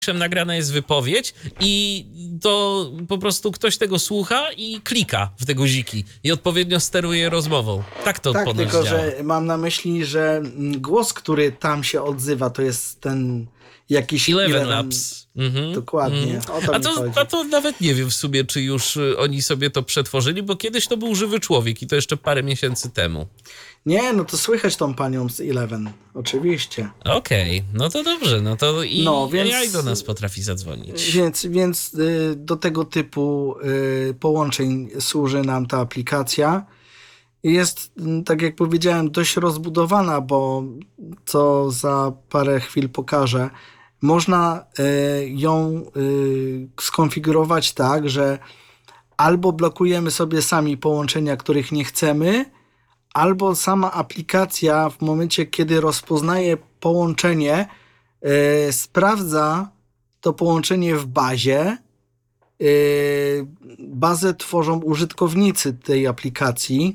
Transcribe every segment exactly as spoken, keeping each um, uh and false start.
nagrana jest wypowiedź i to po prostu ktoś tego słucha i klika w te guziki i odpowiednio steruje rozmową. Tak to tak, ponoć tylko działa. że mam na myśli, że głos, który tam się odzywa, to jest ten jakiś... Eleven Eleven Labs. Mhm. Dokładnie, Mhm. o to a, mi to, chodzi. a to nawet nie wiem w sumie, czy już oni sobie to przetworzyli, bo kiedyś to był żywy człowiek i to jeszcze parę miesięcy temu. Nie, no to słychać tą panią z Eleven, oczywiście. Okej, okay, no to dobrze, no to i no, więc, jak do nas potrafi zadzwonić. Więc, więc y, do tego typu y, połączeń służy nam ta aplikacja. Jest, tak jak powiedziałem, dość rozbudowana, bo co za parę chwil pokażę, można y, ją y, skonfigurować tak, że albo blokujemy sobie sami połączenia, których nie chcemy, albo sama aplikacja w momencie, kiedy rozpoznaje połączenie, yy, sprawdza to połączenie w bazie. Yy, bazę tworzą użytkownicy tej aplikacji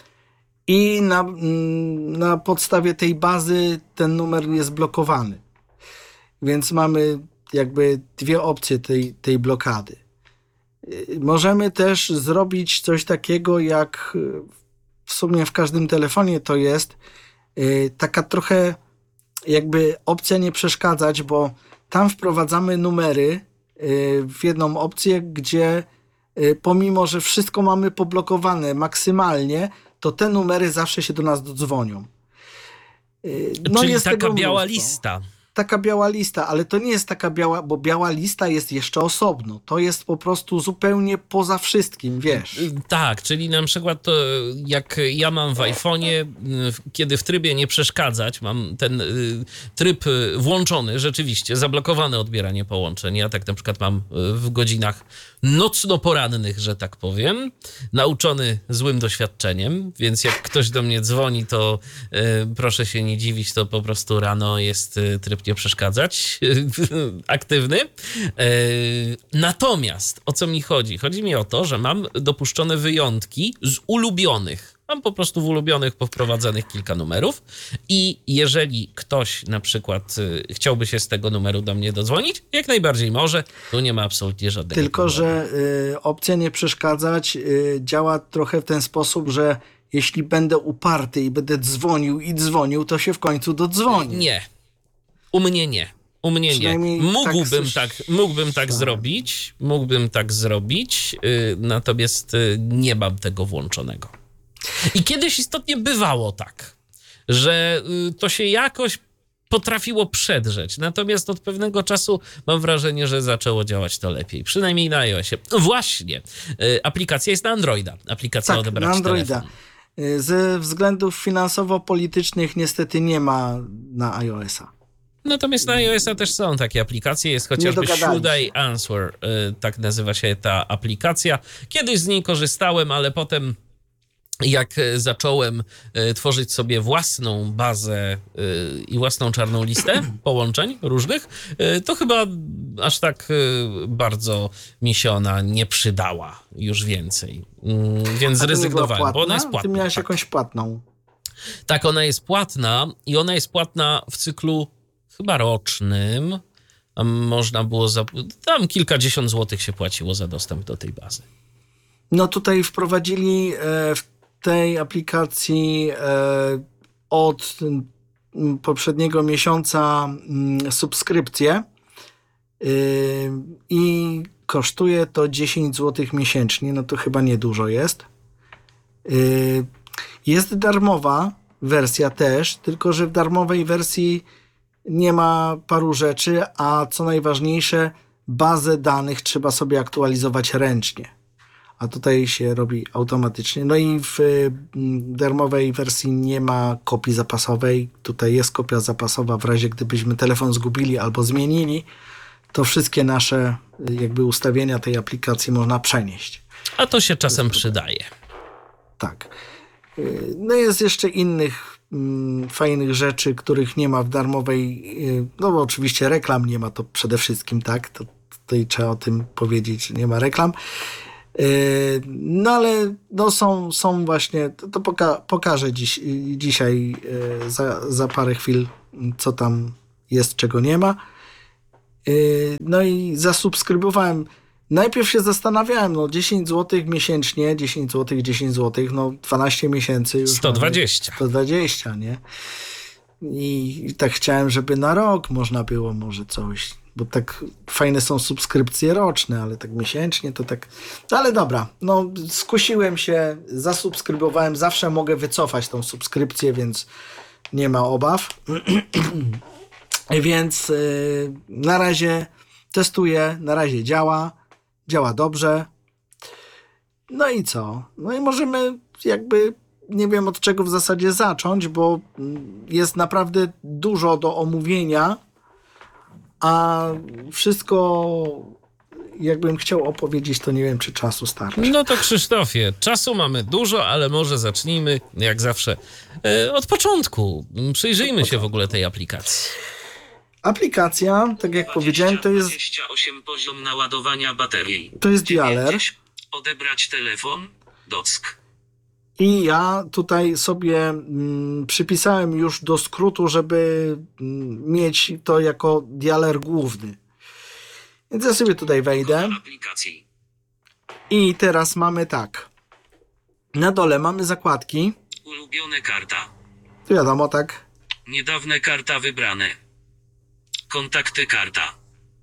i na, na podstawie tej bazy ten numer jest blokowany. Więc mamy jakby dwie opcje tej, tej blokady. Yy, możemy też zrobić coś takiego jak w sumie w każdym telefonie to jest yy, taka trochę jakby opcja nie przeszkadzać, bo tam wprowadzamy numery yy, w jedną opcję, gdzie yy, pomimo, że wszystko mamy poblokowane maksymalnie, to te numery zawsze się do nas dodzwonią. Yy, no Czyli jest taka biała mnóstwo. lista. Taka biała lista, ale to nie jest taka biała, bo biała lista jest jeszcze osobno. To jest po prostu zupełnie poza wszystkim, wiesz. Tak, czyli na przykład to jak ja mam w iPhone'ie, kiedy w trybie nie przeszkadzać, mam ten tryb włączony, rzeczywiście, zablokowane odbieranie połączeń. Ja tak na przykład mam w godzinach nocno-porannych, że tak powiem, nauczony złym doświadczeniem, więc jak ktoś do mnie dzwoni, to proszę się nie dziwić, to po prostu rano jest tryb nie przeszkadzać, aktywny. Natomiast o co mi chodzi? Chodzi mi o to, że mam dopuszczone wyjątki z ulubionych. Mam po prostu w ulubionych powprowadzanych kilka numerów i jeżeli ktoś na przykład chciałby się z tego numeru do mnie dodzwonić, jak najbardziej może, tu nie ma absolutnie żadnego Tylko, problemu. że y, opcja nie przeszkadzać y, działa trochę w ten sposób, że jeśli będę uparty i będę dzwonił i dzwonił, to się w końcu dodzwoni. Nie. U mnie nie. U mnie nie. Mógłbym tak, coś... tak, mógłbym tak, tak zrobić, mógłbym tak zrobić, yy, natomiast yy, nie mam tego włączonego. I kiedyś istotnie bywało tak, że yy, to się jakoś potrafiło przedrzeć, natomiast od pewnego czasu mam wrażenie, że zaczęło działać to lepiej, przynajmniej na iOSie. Właśnie, yy, aplikacja jest na Androida, aplikacja tak, odebrać na Androida. telefon. Ze względów finansowo-politycznych niestety nie ma na iOS-a. Natomiast na iOS-a też są takie aplikacje, jest chociażby Should I Answer, tak nazywa się ta aplikacja. Kiedyś z niej korzystałem, ale potem jak zacząłem tworzyć sobie własną bazę i własną czarną listę połączeń różnych, to chyba aż tak bardzo mi się ona nie przydała już więcej. Więc zrezygnowałem, bo ona jest płatna. Ty miałeś tak. jakąś płatną. Tak, ona jest płatna i ona jest płatna w cyklu chyba rocznym. Tam można było, za, tam kilkadziesiąt złotych się płaciło za dostęp do tej bazy. No tutaj wprowadzili w tej aplikacji od poprzedniego miesiąca subskrypcję i kosztuje to dziesięć złotych miesięcznie. No to chyba niedużo jest. Jest darmowa wersja też, tylko że w darmowej wersji nie ma paru rzeczy, a co najważniejsze, bazę danych trzeba sobie aktualizować ręcznie. A tutaj się robi automatycznie. No i w darmowej wersji nie ma kopii zapasowej. Tutaj jest kopia zapasowa w razie gdybyśmy telefon zgubili albo zmienili, to wszystkie nasze jakby ustawienia tej aplikacji można przenieść. A to się czasem przydaje. Tak. No jest jeszcze innych mm, fajnych rzeczy, których nie ma w darmowej, no bo oczywiście reklam nie ma, to przede wszystkim, tak, to tutaj trzeba o tym powiedzieć, że nie ma reklam. No ale no są, są właśnie, to, to poka- pokażę dziś, dzisiaj za, za parę chwil, co tam jest, czego nie ma. Yy, no i zasubskrybowałem. Najpierw się zastanawiałem, no dziesięć złotych miesięcznie, dziesięć złotych, dziesięć złotych, no dwanaście miesięcy już. sto dwadzieścia. sto dwadzieścia, nie? I, I tak chciałem, żeby na rok można było może coś, bo tak fajne są subskrypcje roczne, ale tak miesięcznie to tak... No ale dobra, no skusiłem się, zasubskrybowałem, zawsze mogę wycofać tą subskrypcję, więc nie ma obaw. Więc yy, na razie testuję, na razie działa, działa dobrze. No i co? No i możemy jakby, nie wiem od czego w zasadzie zacząć, bo jest naprawdę dużo do omówienia, a wszystko jakbym chciał opowiedzieć, to nie wiem, czy czasu starczy. No to Krzysztofie, czasu mamy dużo, ale może zacznijmy, jak zawsze, e, od początku. Przyjrzyjmy się w ogóle tej aplikacji. Aplikacja, tak jak powiedziałem, to jest, dwadzieścia osiem poziom naładowania baterii. to jest dialer. dziewięćdziesiąt Odebrać telefon. Dock. I ja tutaj sobie mm, przypisałem już do skrótu, żeby mm, mieć to jako dialer główny. Więc ja sobie tutaj wejdę Aplikacji. i teraz mamy tak. Na dole mamy zakładki. Ulubione karta. To wiadomo, tak. Niedawne karta wybrane. Kontakty karta.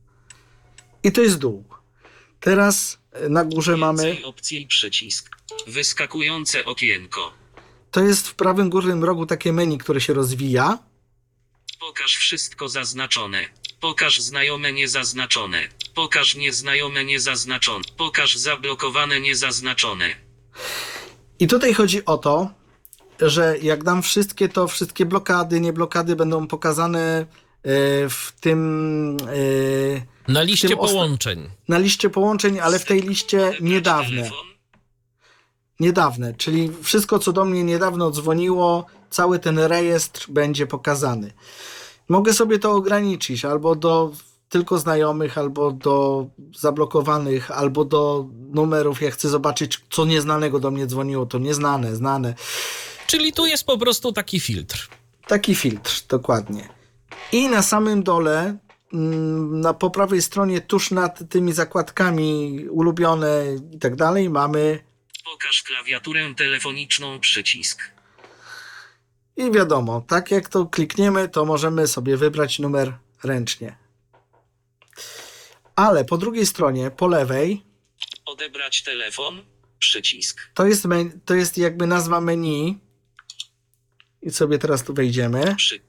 I to jest dół. Teraz na górze mamy... Więcej opcji przycisk. Wyskakujące okienko. To jest w prawym górnym rogu takie menu, które się rozwija. Pokaż wszystko zaznaczone. Pokaż znajome niezaznaczone. Pokaż nieznajome niezaznaczone. Pokaż zablokowane niezaznaczone. I tutaj chodzi o to, że jak dam wszystkie, to wszystkie blokady, nieblokady będą pokazane w tym... Na liście tym osta- połączeń. Na liście połączeń, ale w tej liście Odebrać niedawne. telefon. Niedawne, czyli wszystko, co do mnie niedawno dzwoniło, cały ten rejestr będzie pokazany. Mogę sobie to ograniczyć albo do tylko znajomych, albo do zablokowanych, albo do numerów. Jak chcę zobaczyć, co nieznanego do mnie dzwoniło, to nieznane, znane. Czyli tu jest po prostu taki filtr. Taki filtr, dokładnie. I na samym dole, na po prawej stronie, tuż nad tymi zakładkami ulubione i tak dalej, mamy Pokaż klawiaturę telefoniczną przycisk. i wiadomo, tak jak to klikniemy, to możemy sobie wybrać numer ręcznie. Ale po drugiej stronie, po lewej, Odebrać telefon. Przycisk. to jest, men- to jest jakby nazwa menu. I sobie teraz tu wejdziemy. Przy...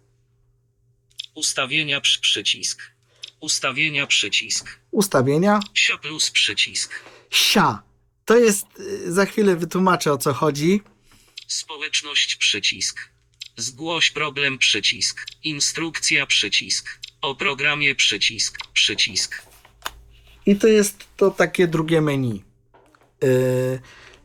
Ustawienia przy... przycisk. Ustawienia przycisk. Ustawienia. Sia plus przycisk. Sia. To jest, y, za chwilę wytłumaczę, o co chodzi. Społeczność przycisk. Zgłoś problem przycisk. Instrukcja przycisk. O programie przycisk. Przycisk. I to jest to takie drugie menu. Yy,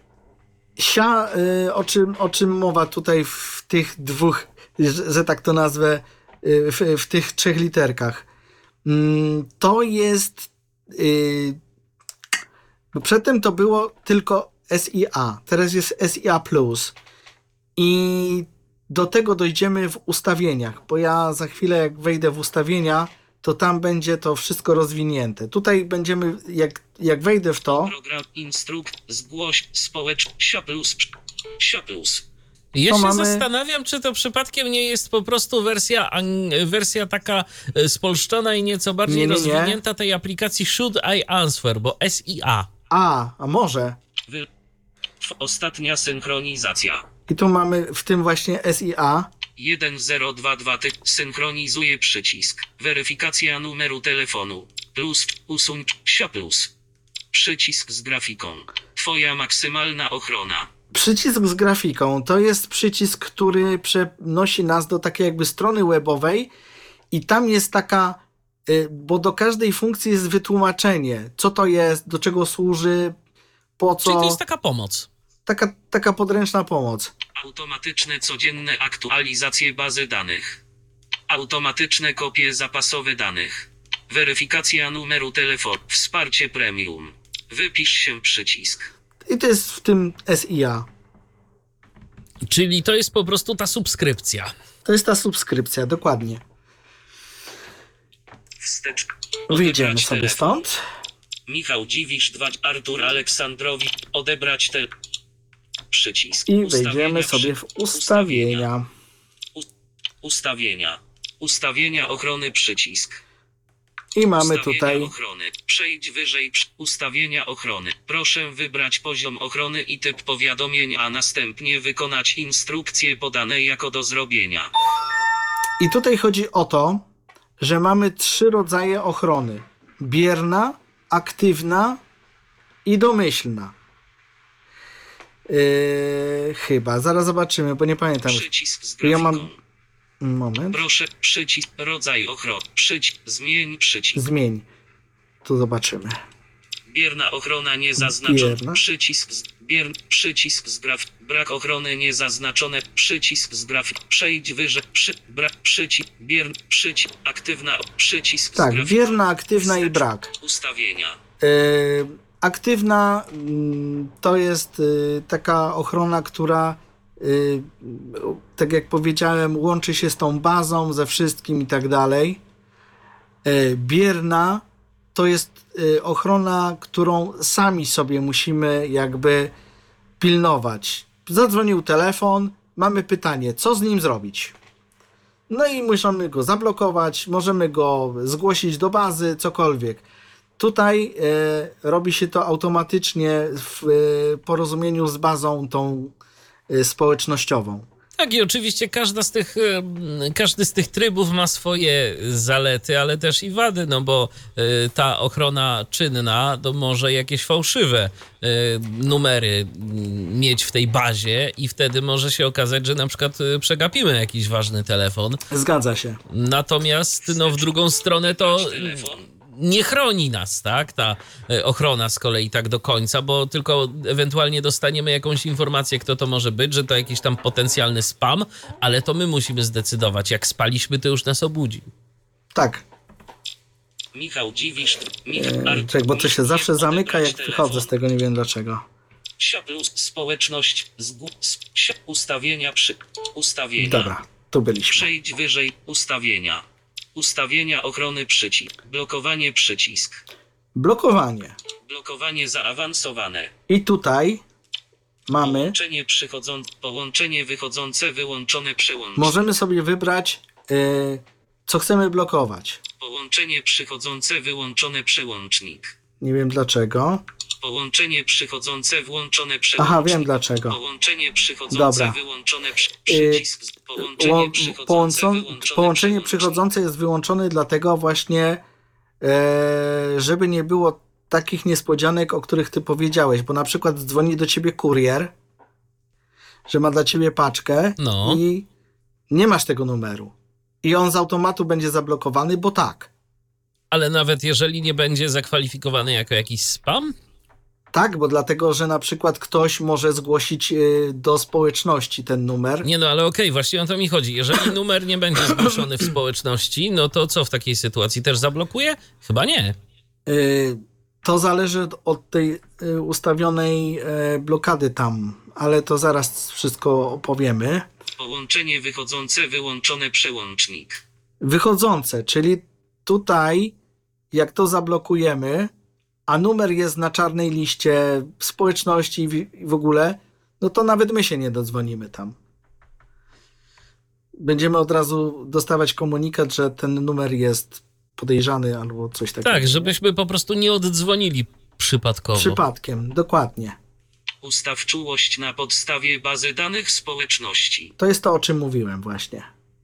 sia, yy, o, czym, o czym mowa tutaj w tych dwóch, że, że tak to nazwę, yy, w, w tych trzech literkach. Yy, to jest... Yy, bo przedtem to było tylko S I A. Teraz jest S I A plus. I do tego dojdziemy w ustawieniach, bo ja za chwilę jak wejdę w ustawienia, to tam będzie to wszystko rozwinięte. Tutaj będziemy, jak, jak wejdę w to, Program instrukt. Zgłoś społecz. Sia plus. Sia plus. Ja To się mamy- zastanawiam, czy to przypadkiem nie jest po prostu wersja, ang- wersja taka e, spolszczona i nieco bardziej Nie, nie, nie. rozwinięta tej aplikacji Should I Answer, bo S I A. a, a może. Wy... Ostatnia synchronizacja. I tu mamy w tym właśnie S I A. jeden zero dwa dwa ty synchronizuje przycisk. Weryfikacja numeru telefonu. Plus usuń sia plus. Przycisk z grafiką. Twoja maksymalna ochrona. Przycisk z grafiką to jest przycisk, który przenosi nas do takiej jakby strony webowej i tam jest taka, y, bo do każdej funkcji jest wytłumaczenie, co to jest, do czego służy, po co. Czyli to jest taka pomoc. Taka, taka podręczna pomoc. Automatyczne codzienne aktualizacje bazy danych. Automatyczne kopie zapasowe danych. Weryfikacja numeru telefonu. Wsparcie premium. Wypisz się przycisk. I to jest w tym S I A. Czyli to jest po prostu ta subskrypcja. To jest ta subskrypcja, dokładnie. Wstecz. Wyjdziemy Odebrać sobie telefon. stąd. Michał Dziwisz dwa. Artur Aleksandrowi. Odebrać te. Przycisk. I Ustawienia wejdziemy przy- sobie w ustawienia. Ustawienia. Ustawienia ochrony przycisk. I mamy Ustawienia tutaj, ochrony. Przejdź wyżej. przy- Ustawienia ochrony. Proszę wybrać poziom ochrony i typ powiadomień, a następnie wykonać instrukcje podane jako do zrobienia. i tutaj chodzi o to, że mamy trzy rodzaje ochrony. Bierna, aktywna i domyślna. Yy, chyba, zaraz zobaczymy, bo nie pamiętam. Przycisk z Ja grafiką. mam- Moment, Proszę, przycisk, rodzaj ochrony. Przycisk, zmień przycisk. zmień. Tu zobaczymy. Bierna ochrona niezaznaczona. Bierna. Przycisk z, bier, przycisk z graf. Brak ochrony niezaznaczone. Przycisk z grafik. Przejdź wyżej. Przy, brak. Przycisk. Biern. Przycisk. Aktywna. Przycisk z Tak, grafiką. bierna, aktywna i Wstecz. brak. Ustawienia. Yy, aktywna mm, to jest yy, taka ochrona, która yy, tak jak powiedziałem, łączy się z tą bazą, ze wszystkim i tak dalej. Yy, bierna to jest yy, ochrona, którą sami sobie musimy jakby pilnować. Zadzwonił telefon, mamy pytanie, co z nim zrobić? No i możemy go zablokować, możemy go zgłosić do bazy, cokolwiek. Tutaj e, robi się to automatycznie w e, porozumieniu z bazą tą e, społecznościową. Tak, i oczywiście każda z tych, e, każdy z tych trybów ma swoje zalety, ale też i wady, no bo e, ta ochrona czynna to może jakieś fałszywe e, numery m, mieć w tej bazie i wtedy może się okazać, że na przykład e, przegapimy jakiś ważny telefon. Zgadza się. Natomiast no, w drugą stronę to Telefon. nie chroni nas, tak, ta e, ochrona z kolei tak do końca, bo tylko ewentualnie dostaniemy jakąś informację, kto to może być, że to jakiś tam potencjalny spam, ale to my musimy zdecydować. Jak spaliśmy, to już nas obudzi. Tak. Michał Dziwisz. Michał E, czek, bo to się zawsze zamyka, jak wychodzę z tego, nie wiem dlaczego. Sia plus społeczność. Zgó- sp- sia- ustawienia przy. Ustawienia. Dobra, tu byliśmy. Przejdź wyżej. Ustawienia. Ustawienia ochrony przycisk. Blokowanie przycisk. Blokowanie. Blokowanie zaawansowane. I tutaj mamy, Połączenie przychodzące. Połączenie wychodzące wyłączone przełącz. możemy sobie wybrać, e, co chcemy blokować. Połączenie przychodzące wyłączone przełącznik. Nie wiem dlaczego. Połączenie przychodzące włączone przełącznik. Aha, wiem dlaczego. Połączenie przychodzące Dobra. wyłączone przy, przycisk. z- Połączenie Ło- przychodzące połączą- wyłączone Połączenie przełącznik. przychodzące jest wyłączone dlatego właśnie, e, żeby nie było takich niespodzianek, o których ty powiedziałeś, bo na przykład dzwoni do ciebie kurier, że ma dla ciebie paczkę No. i nie masz tego numeru. I on z automatu będzie zablokowany, bo tak. Ale nawet jeżeli nie będzie zakwalifikowany jako jakiś spam, Tak, bo dlatego, że na przykład ktoś może zgłosić y, do społeczności ten numer. nie no, ale okej, właśnie o to mi chodzi. Jeżeli numer nie będzie zgłoszony w społeczności, no to co w takiej sytuacji? Też zablokuje? Chyba nie. Y, to zależy od- od tej y, ustawionej y, blokady tam, ale to zaraz wszystko opowiemy. Połączenie wychodzące wyłączone przełącznik. Wychodzące, czyli tutaj jak to zablokujemy, a numer jest na czarnej liście społeczności i w, i w ogóle, no to nawet my się nie dodzwonimy tam. Będziemy od razu dostawać komunikat, że ten numer jest podejrzany albo coś takiego. Tak, żebyśmy po prostu nie oddzwonili przypadkowo. Przypadkiem, dokładnie. Ustaw czułość na podstawie bazy danych społeczności. To jest to, o czym mówiłem właśnie.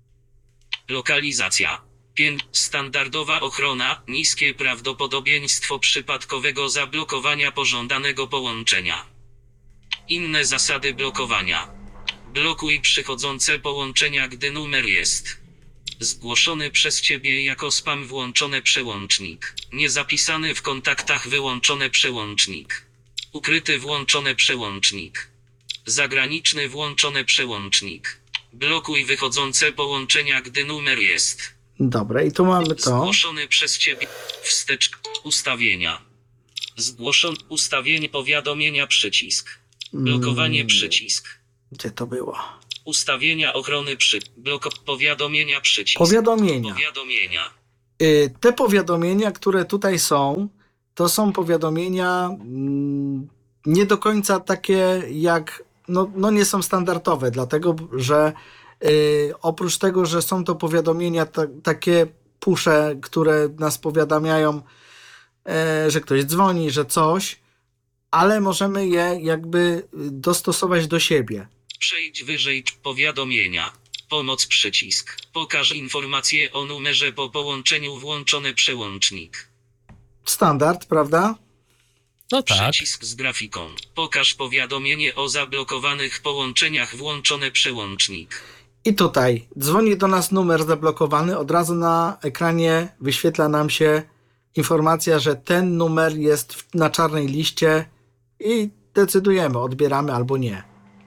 Lokalizacja. Pię- Standardowa ochrona. Niskie prawdopodobieństwo przypadkowego zablokowania pożądanego połączenia. Inne zasady blokowania. Blokuj przychodzące połączenia, gdy numer jest zgłoszony przez ciebie jako spam. Włączone przełącznik. Niezapisany w kontaktach. Wyłączone przełącznik. Ukryty. Włączone przełącznik. Zagraniczny. Włączone przełącznik. Blokuj wychodzące połączenia, gdy numer jest Dobra, i tu mamy to. zgłoszony przez ciebie. Wstecz. Ustawienia. Zgłoszone. Ustawienie powiadomienia przycisk. Blokowanie przycisk. Gdzie to było? Ustawienia ochrony przy. Bloko. Powiadomienia przycisk. Powiadomienia. Powiadomienia. Y, Te powiadomienia, które tutaj są, to są powiadomienia mm, nie do końca takie jak, no, no nie są standardowe, dlatego że y, oprócz tego, że są to powiadomienia ta, takie pusze, które nas powiadamiają, e, że ktoś dzwoni, że coś, ale możemy je jakby dostosować do siebie. Przejdź wyżej powiadomienia. Pomoc przycisk. Pokaż informacje o numerze po połączeniu włączony przełącznik. Standard, prawda? No tak. Przycisk z grafiką. Pokaż powiadomienie o zablokowanych połączeniach włączony przełącznik. I tutaj dzwoni do nas numer zablokowany, od razu na ekranie wyświetla nam się informacja, że ten numer jest w- na czarnej liście i decydujemy, odbieramy albo nie.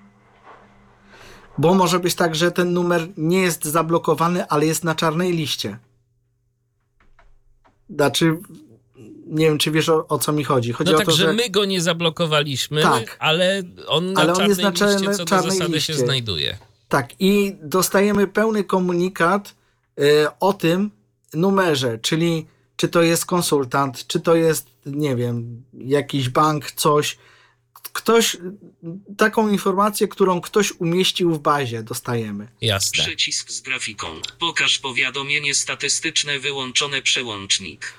Bo może być tak, że ten numer nie jest zablokowany, ale jest na czarnej liście. Znaczy, nie wiem, czy wiesz, o, o co mi chodzi. Chodzi No o tak, to, że że my go nie zablokowaliśmy, Tak. ale on na Ale on czarnej jest na liście czarnej- co do czarnej zasady liście. się znajduje. tak, i dostajemy pełny komunikat y, o tym numerze, czyli czy to jest konsultant, czy to jest, nie wiem, jakiś bank, coś. Ktoś, taką informację, którą ktoś umieścił w bazie, dostajemy. Jasne. Przycisk z grafiką. Pokaż powiadomienie statystyczne wyłączone przełącznik.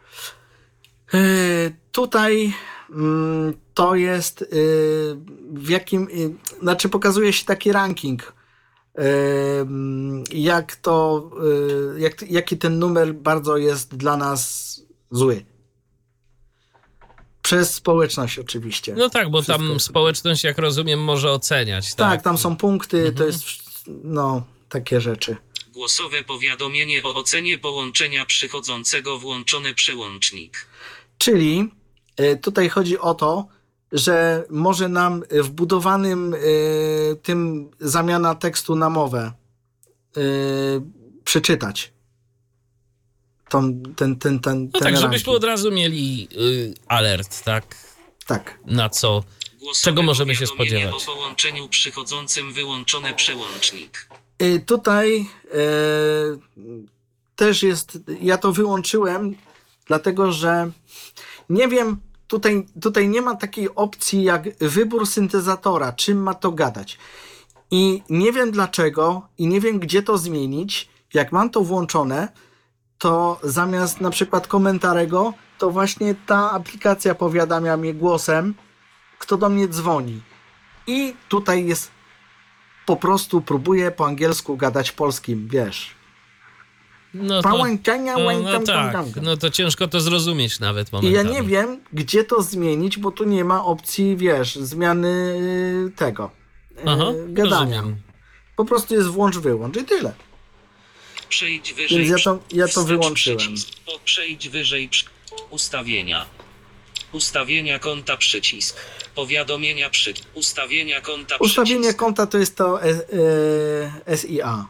Y, tutaj mm, to jest y, w jakim, y, znaczy pokazuje się taki ranking, y, mm, jak to, y, jak, jaki ten numer bardzo jest dla nas zły. Przez społeczność oczywiście. No tak, bo Wszystko tam jest- społeczność, jak rozumiem, może oceniać. Tak, Tak, tam są punkty, to jest no takie rzeczy. Głosowe powiadomienie o ocenie połączenia przychodzącego włączony przełącznik. Czyli y, tutaj chodzi o to, że może nam wbudowanym y, tym zamiana tekstu na mowę y, przeczytać. Tą, ten, ten, ten, No ten tak, ranking. żebyśmy od razu mieli y, alert, tak? Tak. Na co? Głosowe Czego możemy się powiadomienie spodziewać? o połączeniu przychodzącym wyłączony przełącznik. Y, tutaj y, też jest, ja to wyłączyłem, dlatego że nie wiem, tutaj, tutaj nie ma takiej opcji jak wybór syntezatora, czym ma to gadać. I nie wiem dlaczego i nie wiem gdzie to zmienić. Jak mam to włączone, to zamiast na przykład komentarego, to właśnie ta aplikacja powiadamia mnie głosem, kto do mnie dzwoni. I tutaj jest, po prostu próbuję po angielsku gadać polskim, wiesz. No to, Pałęczenia, no, no łękam, tak, tam, tam. no to ciężko to zrozumieć nawet I ja momentami. nie wiem, gdzie to zmienić, bo tu nie ma opcji, wiesz, zmiany y, tego, y, Aha, gadania. rozumiem. Po prostu jest włącz, wyłącz i tyle. Przejdź wyżej. Więc ja to, ja to wstecz wyłączyłem. przycisk. O, przejdź wyżej. przy- Ustawienia. Ustawienia konta przycisk. Powiadomienia przy. Ustawienia konta Ustawienie przycisk. konta to jest to e, e, S I A.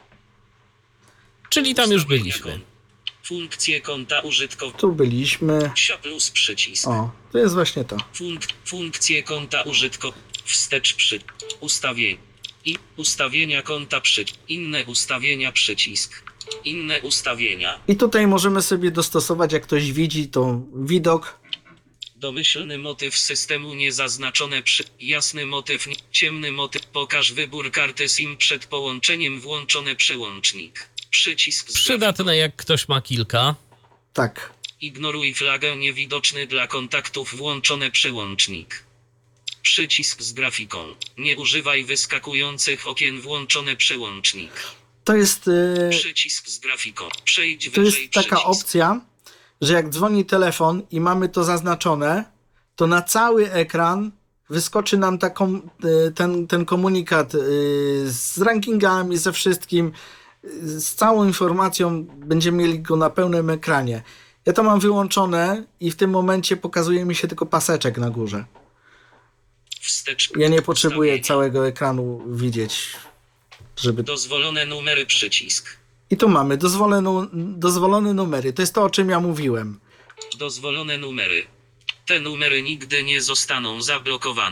Czyli tam już Ustawienia byliśmy. kon- Funkcje konta użytkownika. Tu byliśmy. Sia plus przycisk. O, to jest właśnie to. Funk, funkcje konta użytkownika. Wstecz przy. Ustawień. I ustawienia konta przy. Inne ustawienia przycisk. Inne ustawienia. I tutaj możemy sobie dostosować, jak ktoś widzi, to widok. Domyślny motyw systemu niezaznaczone przy. Jasny motyw. nie- Ciemny motyw. Pokaż wybór karty SIM przed połączeniem włączony przełącznik. Przycisk z grafiką. Przydatne, jak ktoś ma kilka. Tak. Ignoruj flagę niewidoczny dla kontaktów włączony przełącznik. Przycisk z grafiką. Nie używaj wyskakujących okien włączony przełącznik. To jest, e, Przycisk z grafiką. Przejdź to wyżej jest taka przycisk. opcja, że jak dzwoni telefon i mamy to zaznaczone, to na cały ekran wyskoczy nam taką, e, ten, ten komunikat e, z rankingami, ze wszystkim, e, z całą informacją. Będziemy mieli go na pełnym ekranie. Ja to mam wyłączone i w tym momencie pokazuje mi się tylko paseczek na górze. Wstecz. Ja nie potrzebuję Ustawienia. całego ekranu widzieć, żeby... Dozwolone numery przycisk. I tu mamy dozwolone, dozwolone numery. To jest to, o czym ja mówiłem. Dozwolone numery. Te numery nigdy nie zostaną zablokowane.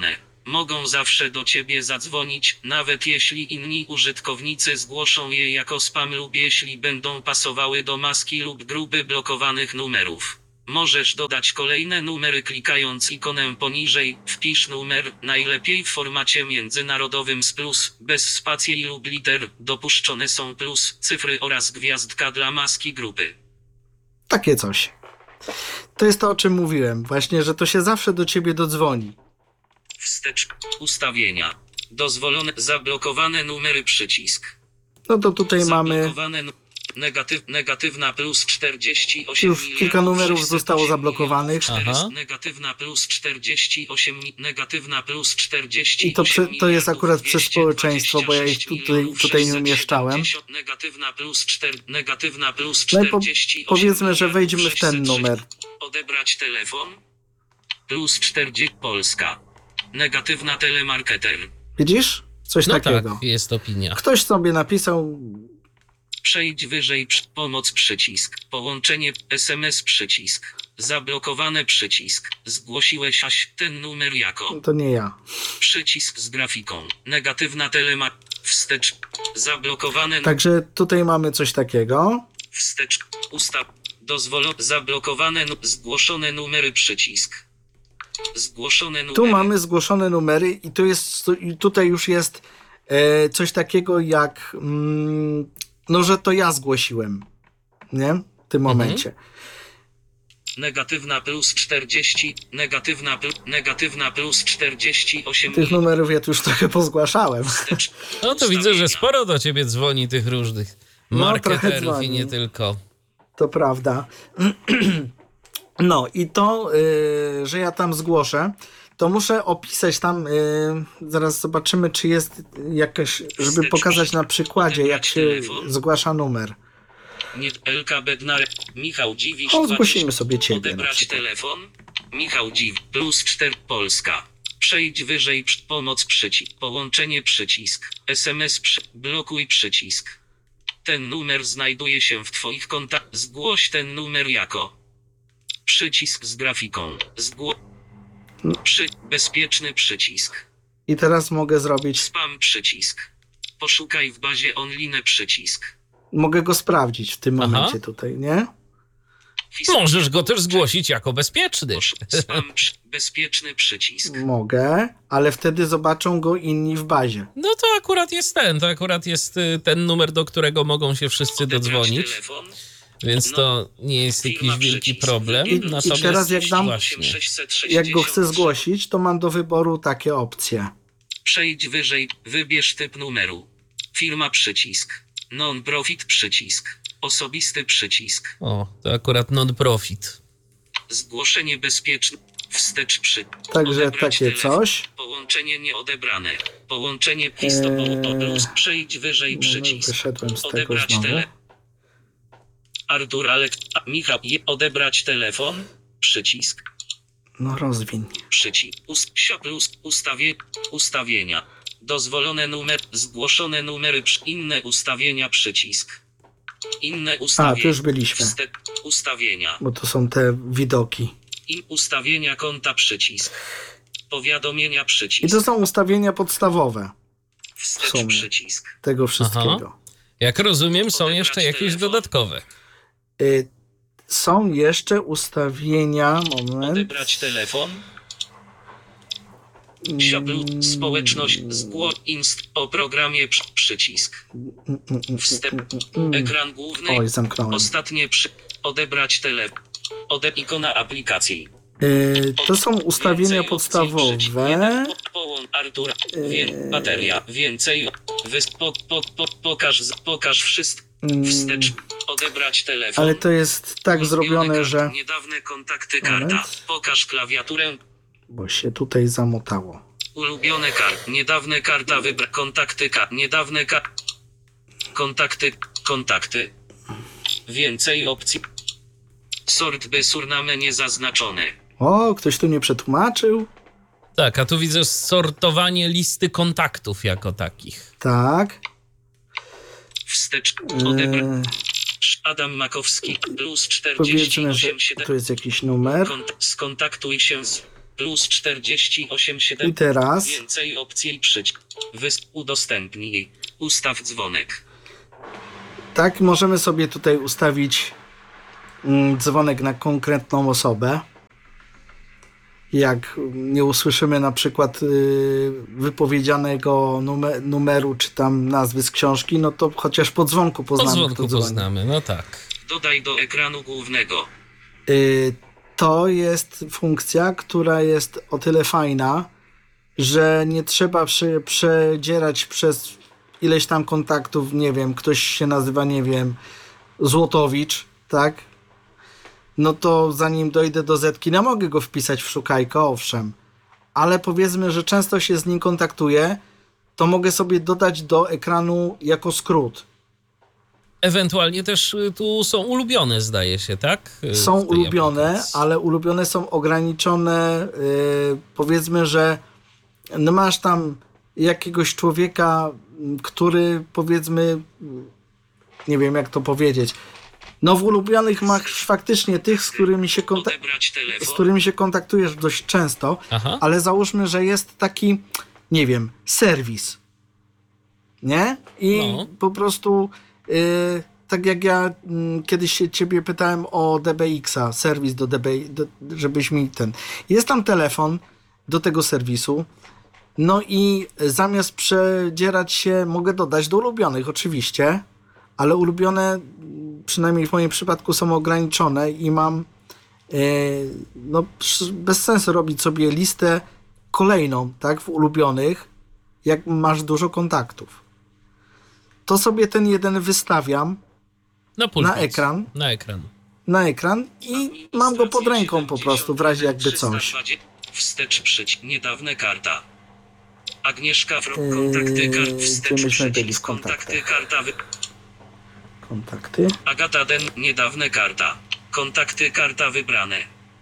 Mogą zawsze do ciebie zadzwonić, nawet jeśli inni użytkownicy zgłoszą je jako spam lub jeśli będą pasowały do maski lub grupy blokowanych numerów. Możesz dodać kolejne numery klikając ikonę poniżej, wpisz numer, najlepiej w formacie międzynarodowym z plus, bez spacji lub liter, dopuszczone są plus, cyfry oraz gwiazdka dla maski grupy. Takie coś. To jest to, o czym mówiłem. Właśnie, że to się zawsze do ciebie dodzwoni. Wstecz, ustawienia. Dozwolone, zablokowane numery przycisk. No to tutaj mamy... Zablokowane nu- negatyw, negatywna plus czterdzieści osiem Już kilka miliardów numerów sześćset zostało osiem zablokowanych. milionów Aha. czterysta, negatywna plus czterdzieści osiem, mi- negatywna plus czterdzieści osiem I to przy- to jest akurat przez dwieście społeczeństwo, bo ja ich dwadzieścia sześć tutaj- milionów tutaj nie sześćset umieszczałem. siedemdziesiąt, negatywna plus cztery, negatywna plus No i po, czterdzieści osiem powiedzmy, że miliardów wejdziemy w ten sześćset numer. Odebrać telefon. Plus czterdzieści Polska. Negatywna telemarketer. Widzisz? Coś No takiego. tak, jest opinia. Ktoś sobie napisał... Przejdź wyżej przy- pomoc przycisk. Połączenie S M S przycisk. Zablokowane przycisk. Zgłosiłeś aś ten numer jako To nie ja. przycisk z grafiką. Negatywna telema. Wstecz. Zablokowane. Także tutaj mamy coś takiego. Wstecz. Ustaw. Dozwolone. Zablokowane. Nu- zgłoszone numery przycisk. Zgłoszone numery. Tu mamy zgłoszone numery i tu jest, i tutaj już jest e, coś takiego jak, mm, no że to ja zgłosiłem, nie? W tym momencie. Negatywna plus czterdzieści. Negatywna, pl- negatywna plus czterdzieści osiem. Tych numerów ja tu już trochę pozgłaszałem. Wstecz. No to widzę, że Ustawienia. sporo do ciebie dzwoni tych różnych No, trochę marketerów i dzwoni. nie tylko. To prawda. No i to, y, że ja tam zgłoszę, to muszę opisać tam, y, zaraz zobaczymy, czy jest jakaś, żeby pokazać na przykładzie, jak się zgłasza numer. Nie, L K Bednarek, Michał Dziwisz. O, zgłosimy sobie ciebie na Odebrać przykład. telefon. Michał Dziw, plus cztery Polska. Przejdź wyżej, przy- pomoc przycisk. Połączenie przycisk. S M S przy, blokuj przycisk. Ten numer znajduje się w twoich kontaktach. Zgłoś ten numer jako przycisk z grafiką. Zgło... Przy... Bezpieczny przycisk. I teraz mogę zrobić, Spam przycisk. Poszukaj w bazie online przycisk. mogę go sprawdzić w tym Aha. momencie tutaj, nie? Możesz go też zgłosić jako bezpieczny. Posz- Spam przy... bezpieczny przycisk. Mogę, ale wtedy zobaczą go inni w bazie. No to akurat jest ten, to akurat jest y, ten numer, do którego mogą się wszyscy Odebrać dodzwonić, telefon. więc to nie jest Firma jakiś wielki przycisk. problem. I- i Natomiast teraz jak dam- właśnie, Jak go chcę zgłosić, to mam do wyboru takie opcje. Przejdź wyżej, wybierz typ numeru. Firma przycisk. Non-profit przycisk. Osobisty przycisk. o, to akurat non-profit. Zgłoszenie bezpieczne. Wstecz przy. Także Odebrać takie telefon. coś. Połączenie nieodebrane. Połączenie histopowo plus. Przejdź wyżej przycisk. Wyszedłem z tego Odebrać znowu. tele. Artur Alek. A, Michał. Je, odebrać telefon. Przycisk. No rozwiń. Przycisk. Ust, sio plus. Ustawie. Ustawienia. Dozwolone numer. Zgłoszone numery. przy- Inne ustawienia. Przycisk. Inne ustawienia. A, tu już byliśmy, Wste- ustawienia. bo to są te widoki. I ustawienia konta przycisk. Powiadomienia I przycisk. to są ustawienia podstawowe w Wstecz sumie. przycisk. tego wszystkiego. Jak rozumiem, są Odebrać jeszcze jakieś telefon. dodatkowe. Y, są jeszcze ustawienia, moment. Odebrać telefon. Siopl. Społeczność. Zgło. Inst. O programie przy, przycisk. Wstęp. Ekran główny. Oj, zamknąłem. Ostatnie przy. Odebrać telefon. Ode ikona aplikacji. Y, to są ustawienia Więcej opcji, przycisk. podstawowe. Jeden. Po- Połącz Artura. Wie, bateria. Więcej. Wys, po, po, po, pokaż, z- pokaż wszystko. Mm, Wstecz. Odebrać telefon. ale to jest tak Ulubione zrobione, kart- że... Niedawne kontakty karta. Moment. Pokaż klawiaturę. Bo się tutaj zamotało. Ulubione kart. Niedawne karta wybra. Kontakty kart. Niedawne kart. Kontakty. Kontakty. Więcej opcji. Sort by surname niezaznaczone. O, ktoś tu nie przetłumaczył? Tak, a tu widzę sortowanie listy kontaktów jako takich. Tak. Wstecz. Odebra. Yy, Adam Makowski. Plus czterdzieści powiedzmy, że osiem siedem. tu jest jakiś numer. Kont- skontaktuj się z. Plus czterdzieści osiem siedem. I teraz Więcej opcji przycisk. Wys udostępnij. Ustaw dzwonek. tak możemy sobie tutaj ustawić mm, dzwonek na konkretną osobę. Jak nie usłyszymy na przykład y, wypowiedzianego numer, numeru czy tam nazwy z książki, no to chociaż po dzwonku Po poznamy, dzwonku kto dzwoni. poznamy, no tak. Dodaj do ekranu głównego. Y, to jest funkcja, która jest o tyle fajna, że nie trzeba przy, przedzierać przez ileś tam kontaktów, nie wiem, ktoś się nazywa, nie wiem, Złotowicz, tak? No to zanim dojdę do Zetki, no mogę go wpisać w szukajkę, owszem, ale powiedzmy, że często się z nim kontaktuję, to mogę sobie dodać do ekranu jako skrót. Ewentualnie też y, tu są ulubione, zdaje się, tak? Y, Są w tej ulubione, aplikacji. ale ulubione są ograniczone, yy, powiedzmy, że no masz tam jakiegoś człowieka, m, który powiedzmy, nie wiem jak to powiedzieć, no w ulubionych masz faktycznie tych, z którymi się, konta- Odebrać z telefon. którymi się kontaktujesz dość często, Aha. ale załóżmy, że jest taki, nie wiem, serwis, nie? I No. po prostu y, tak jak ja mm, kiedyś się ciebie pytałem o D B X-a, serwis do D B, do, żebyś mi ten... Jest tam telefon do tego serwisu, no i zamiast przedzierać się, mogę dodać do ulubionych oczywiście, ale ulubione, mm, przynajmniej w moim przypadku, są ograniczone i mam y, no psz- bez sensu robić sobie listę kolejną, tak, w ulubionych, jak masz dużo kontaktów. To sobie ten jeden wystawiam Na pulpit. na ekran. Na ekran. na ekran i mam go pod ręką po prostu, w razie jakby coś. Wstecz przyć. Niedawne karta. Agnieszka Frog. Yy, Kontakty kart. gdzie Wstecz myśmy byli w przycisk. Kontakty kontaktach? karta. Wy... Kontakty. Agata Den. Niedawne karta. Kontakty karta wybrane.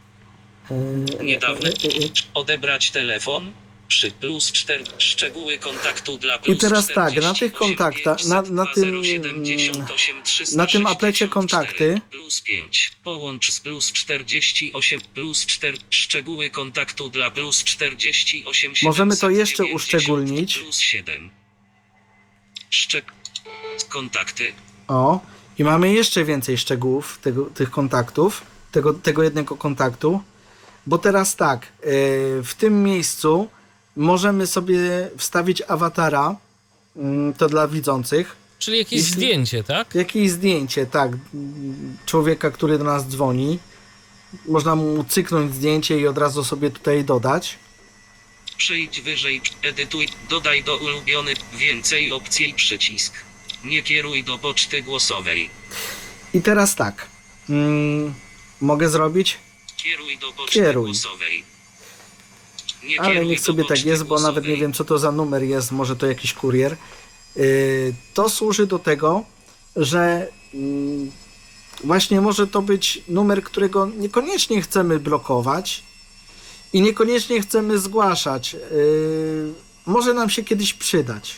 Yy, Niedawne. yy, yy, yy. Odebrać telefon. Przy plus cztery. Szczegóły kontaktu dla plus I teraz tak, na czterdzieści tych osiem kontaktach, na, na tym, siedemdziesiąt osiem trzysta na tym aplecie sześćdziesiąt kontakty, cztery plus pięć. Połącz z plus czterdzieści osiem plus cztery. Szczegóły kontaktu dla plus czterdzieści osiem. Możemy to jeszcze siedemset dziewięćdziesiąt uszczególnić. Plus siedem. Szczeg... Kontakty. o, i mamy jeszcze więcej szczegółów tego, tych kontaktów, tego, tego jednego kontaktu, bo teraz tak, yy, w tym miejscu możemy sobie wstawić awatara, yy, to dla widzących, Czyli jakieś Jeśli- zdjęcie, tak? jakieś zdjęcie, tak, mm, człowieka, który do nas dzwoni. Można mu cyknąć zdjęcie i od razu sobie tutaj dodać. Przejdź wyżej. Edytuj. Dodaj do ulubionych. Więcej opcji przycisk. Nie kieruj do poczty głosowej. I teraz tak, mm, mogę zrobić, Kieruj do poczty Kieruj. głosowej. Nie ale kieruj niech do sobie tak poczty jest, bo nawet nie głosowej. wiem co to za numer jest, może to jakiś kurier. Yy, to służy do tego, że mm, właśnie może to być numer, którego niekoniecznie chcemy blokować i niekoniecznie chcemy zgłaszać. Yy, może nam się kiedyś przydać.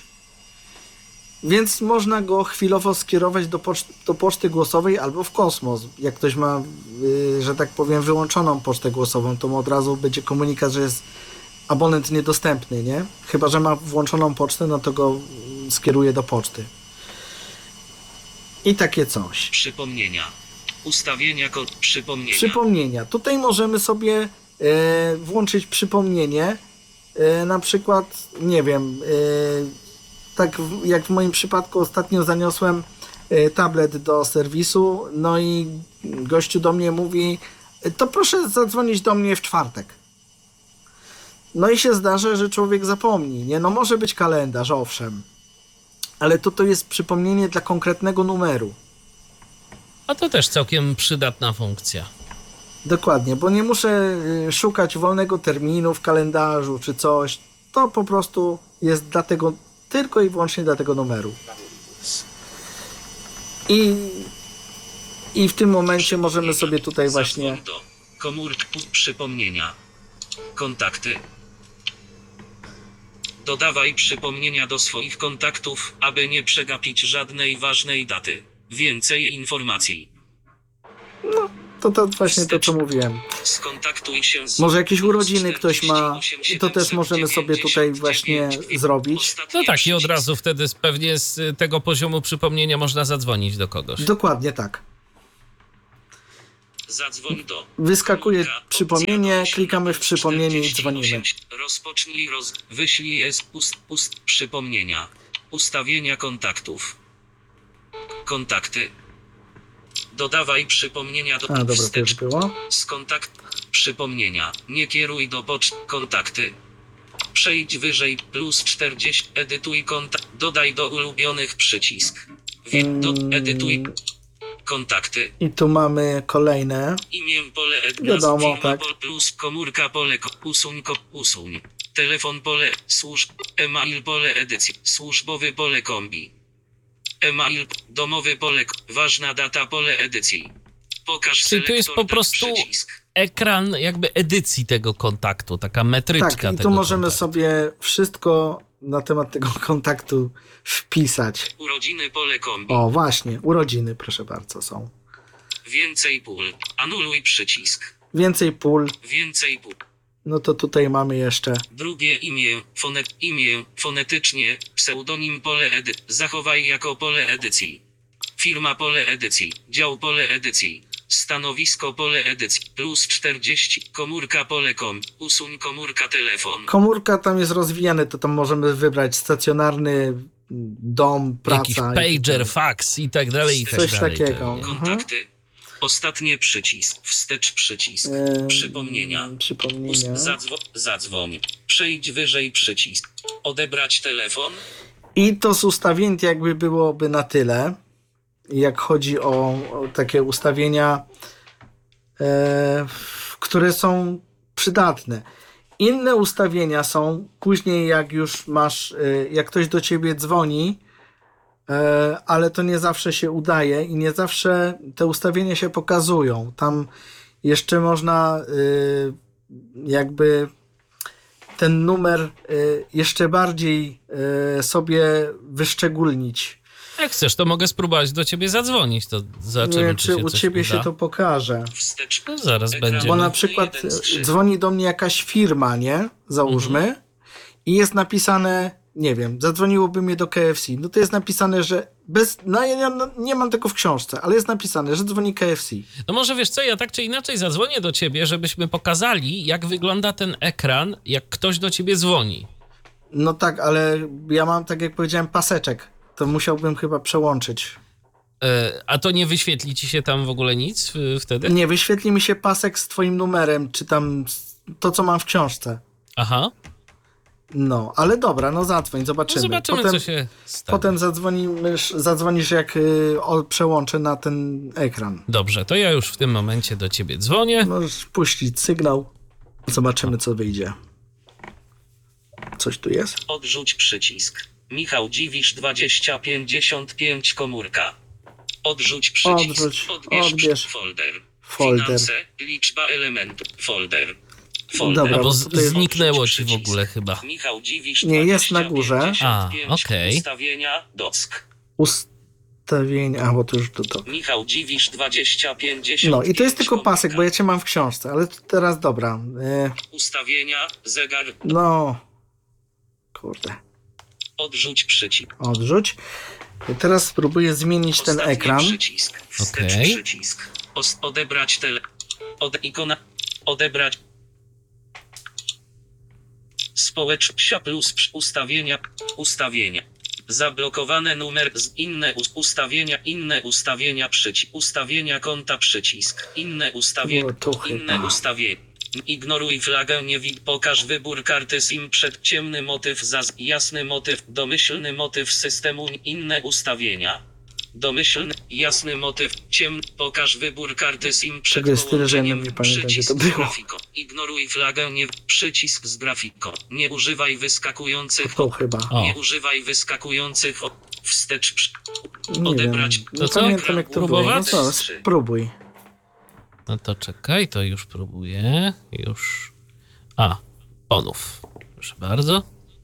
Więc można go chwilowo skierować do, poczt- do poczty głosowej albo w kosmos. Jak ktoś ma, yy, że tak powiem, wyłączoną pocztę głosową, to mu od razu będzie komunikat, że jest abonent niedostępny, nie? Chyba że ma włączoną pocztę, no to go mm, skieruje do poczty. I takie coś. Przypomnienia. Ustawienia kod przypomnienia. Przypomnienia. Tutaj możemy sobie e, włączyć przypomnienie. E, na przykład, nie wiem, e, tak w, jak w moim przypadku ostatnio zaniosłem e, tablet do serwisu, no i gościu do mnie mówi, e, to proszę zadzwonić do mnie w czwartek. No i się zdarza, że człowiek zapomni, nie? No może być kalendarz, owszem, ale to to jest przypomnienie dla konkretnego numeru. A to też całkiem przydatna funkcja. Dokładnie, bo nie muszę y, szukać wolnego terminu w kalendarzu czy coś. To po prostu jest dla tego, tylko i wyłącznie dla tego numeru. I, i w tym momencie możemy sobie tutaj właśnie... Zadzwoń do komórki przypomnienia. Kontakty. Dodawaj przypomnienia do swoich kontaktów, aby nie przegapić żadnej ważnej daty. Więcej informacji. to, to właśnie to, co mówiłem. Skontaktuj się z... Może jakieś urodziny ktoś ma i to też możemy sobie tutaj właśnie zrobić. No tak, i od razu wtedy z- pewnie z tego poziomu przypomnienia można zadzwonić do kogoś. Dokładnie tak. Zadzwoń do... Wyskakuje Komórka, przypomnienie, opcja klikamy w przypomnienie i dzwonimy. czterdzieści osiem. Rozpocznij roz... Wyślij jest ust, ust... Przypomnienia. Ustawienia kontaktów. Kontakty. Dodawaj przypomnienia do... A, dobra, to już wstecz. było. Z kontakt... Przypomnienia. Nie kieruj do poczt... Kontakty. Przejdź wyżej. Plus czterdzieści. Edytuj kontakt. Dodaj do ulubionych przycisk. Wi... Do... Edytuj... Kontakty. I tu mamy kolejne. Imię pole Wiadomo, firma tak. pol plus komórka pole ko, usuń ko, usuń. Telefon pole służb, e-mail pole edycji, służbowy pole kombi. E-mail domowy pole k- ważna data pole edycji. Pokaż Czyli tu jest selektor po prostu przycisk. ekran jakby edycji tego kontaktu, taka metryczka Tak, i tego tu możemy kontaktu. sobie wszystko na temat tego kontaktu wpisać. Urodziny pole kombi. O, właśnie, urodziny, proszę bardzo, są. Więcej pól. Anuluj przycisk. Więcej pól, Więcej pól. no to tutaj mamy jeszcze. Drugie imię, fonet, imię, fonetycznie, pseudonim pole edy, zachowaj jako pole edycji. Firma pole edycji, dział pole edycji, stanowisko pole edycji, plus czterdzieści, komórka pole kom, usuń komórka telefon. Komórka tam jest rozwijany, to tam możemy wybrać stacjonarny, dom, Jakiś praca. i tak pager, dalej. fax i tak dalej, i tak Coś dalej. takiego. pewnie. Kontakty. Ostatnie przycisk, wstecz przycisk, Ehm, przypomnienia. Ust- Przypomnienia. Zadzwo- zadzwoń, przejdź wyżej przycisk, odebrać telefon. I to z ustawień jakby byłoby na tyle, jak chodzi o, o takie ustawienia, e, które są przydatne. Inne ustawienia są później, jak już masz, e, jak ktoś do ciebie dzwoni, e, ale to nie zawsze się udaje i nie zawsze te ustawienia się pokazują. Tam jeszcze można e, jakby ten numer y, jeszcze bardziej y, sobie wyszczególnić. Jak chcesz, to mogę spróbować do ciebie zadzwonić, to Nie zobaczymy, wiem, czy czy się u coś ciebie uda. się to pokaże. Wstecz. No zaraz Ekran. będzie. Bo na jeden przykład z trzy. dzwoni do mnie jakaś firma, nie? Załóżmy. Mhm. I jest napisane, nie wiem, zadzwoniłoby mnie do K F C. No to jest napisane, że bez, no ja nie, nie mam tego w książce, ale jest napisane, że dzwoni K F C. No może wiesz co, ja tak czy inaczej zadzwonię do ciebie, żebyśmy pokazali, jak wygląda ten ekran, jak ktoś do ciebie dzwoni. No tak, ale ja mam, tak jak powiedziałem, paseczek. To musiałbym chyba przełączyć. E, a to nie wyświetli ci się tam w ogóle nic y, wtedy? Nie, wyświetli mi się pasek z twoim numerem, czy tam to, co mam w książce. Aha, No, ale dobra, no zadzwoń, no zobaczymy. zobaczymy, potem, co się stanie. potem zadzwonimy, zadzwonisz, jak y, o, przełączę na ten ekran. Dobrze, to ja już w tym momencie do ciebie dzwonię. Możesz puścić sygnał. Zobaczymy, co wyjdzie. Coś tu jest? Odrzuć przycisk. Michał Dziwisz dwadzieścia pięćdziesiąt pięć komórka. Odrzuć przycisk. Odrzuć, Odbierz, odbierz. folder. Folder. Finanse, liczba elementów. Folder. Folder. Dobra, Albo bo z- tutaj- zniknęło ci w Przycisk. ogóle chyba. Michał Dziwisz Nie, jest na dwadzieścia górze. pięćdziesiąt A, pięć. okej. Ustawienia, dock. Ustawienia, a bo to już to to. Michał Dziwisz dwadzieścia pięćdziesiąt No i to jest pięć tylko pasek, komórka. bo ja cię mam w książce, ale teraz dobra. Y, Ustawienia, zegar. no. Kurde. Odrzuć przycisk. Odrzuć. I teraz spróbuję zmienić ten Ostatni ekran. Przycisk. Wstecz Okej. przycisk. Os- odebrać tele. Od ikona. Odebrać. Społeczność plus przy- ustawienia. Ustawienia. Zablokowane numer z inne us- ustawienia. Inne ustawienia przycisk. Ustawienia konta przycisk. Inne ustawienia. Było tu Inne chyba. ustawienia. Ignoruj flagę nie wid. Pokaż wybór karty SIM przed ciemny motyw za jasny motyw. Domyślny motyw systemu. Inne ustawienia. Domyślny, jasny motyw, ciemny. Pokaż wybór karty SIM przed Tego jest tyle, że ja nie połączeniem. pamiętam, gdzie Przycisk to z było. grafiką. Ignoruj flagę nie. Przycisk z grafiką. Nie używaj wyskakujących. To chyba. O. Nie używaj wyskakujących. o- Wstecz. przy- Nie Odebrać. wiem. Nie To co? pamiętam, jak to było. No Próbować? co, spróbuj. No to czekaj, to już próbuję. Już. A, ponów. Proszę bardzo.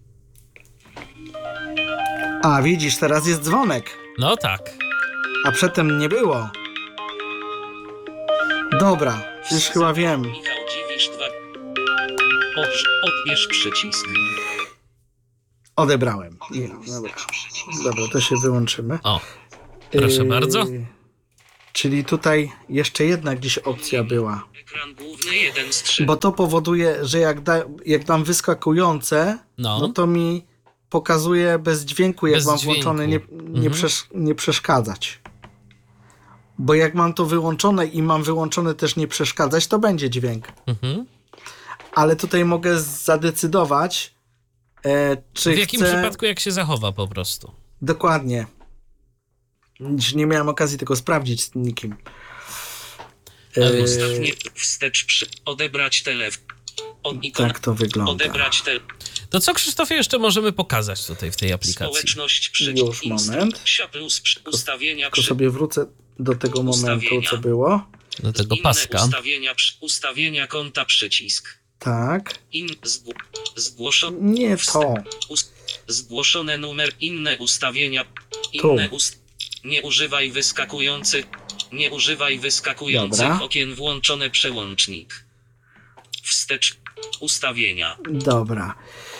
A, widzisz, teraz jest dzwonek. No tak. A przedtem nie było. Dobra, już chyba wiem. Michał Dziwisz dwa. Odż- Odbierz przycisk. Odebrałem. Nie, dobra. Dobra, to się wyłączymy. O, proszę Yy, bardzo. Czyli tutaj jeszcze jedna gdzieś opcja była. Ekran główny jeden z trzech. Bo to powoduje, że jak, da, jak dam wyskakujące, No. no to mi pokazuje bez dźwięku, jak Bez mam dźwięku. włączone, nie, nie, Mhm. przesz, nie przeszkadzać. Bo jak mam to wyłączone i mam wyłączone też nie przeszkadzać, to będzie dźwięk. Mhm. Ale tutaj mogę zadecydować, e, czy W jakim chcę... przypadku jak się zachowa po prostu? Dokładnie. Nie miałem okazji tego sprawdzić z nikim. E, Ostatnie wstecz przy. Odebrać telefon. Od ikona. tak to wygląda. Odebrać telefon. To co, Krzysztofie, jeszcze możemy pokazać tutaj w tej aplikacji? Społeczność przycisk. Już, moment. Sia plus przy- ustawienia Tylko przy. sobie wrócę do tego momentu, Ustawienia. co było. Do tego Inne paska. Ustawienia, przy- ustawienia konta przycisk. Tak. In, zgł, zgłoszone. Nie to. Us, zgłoszone numer. Inne ustawienia. Inne ust, nie używaj wyskakujących. Nie używaj wyskakujących Dobra. okien. Włączone przełącznik. Wstecz. Ustawienia. Dobra.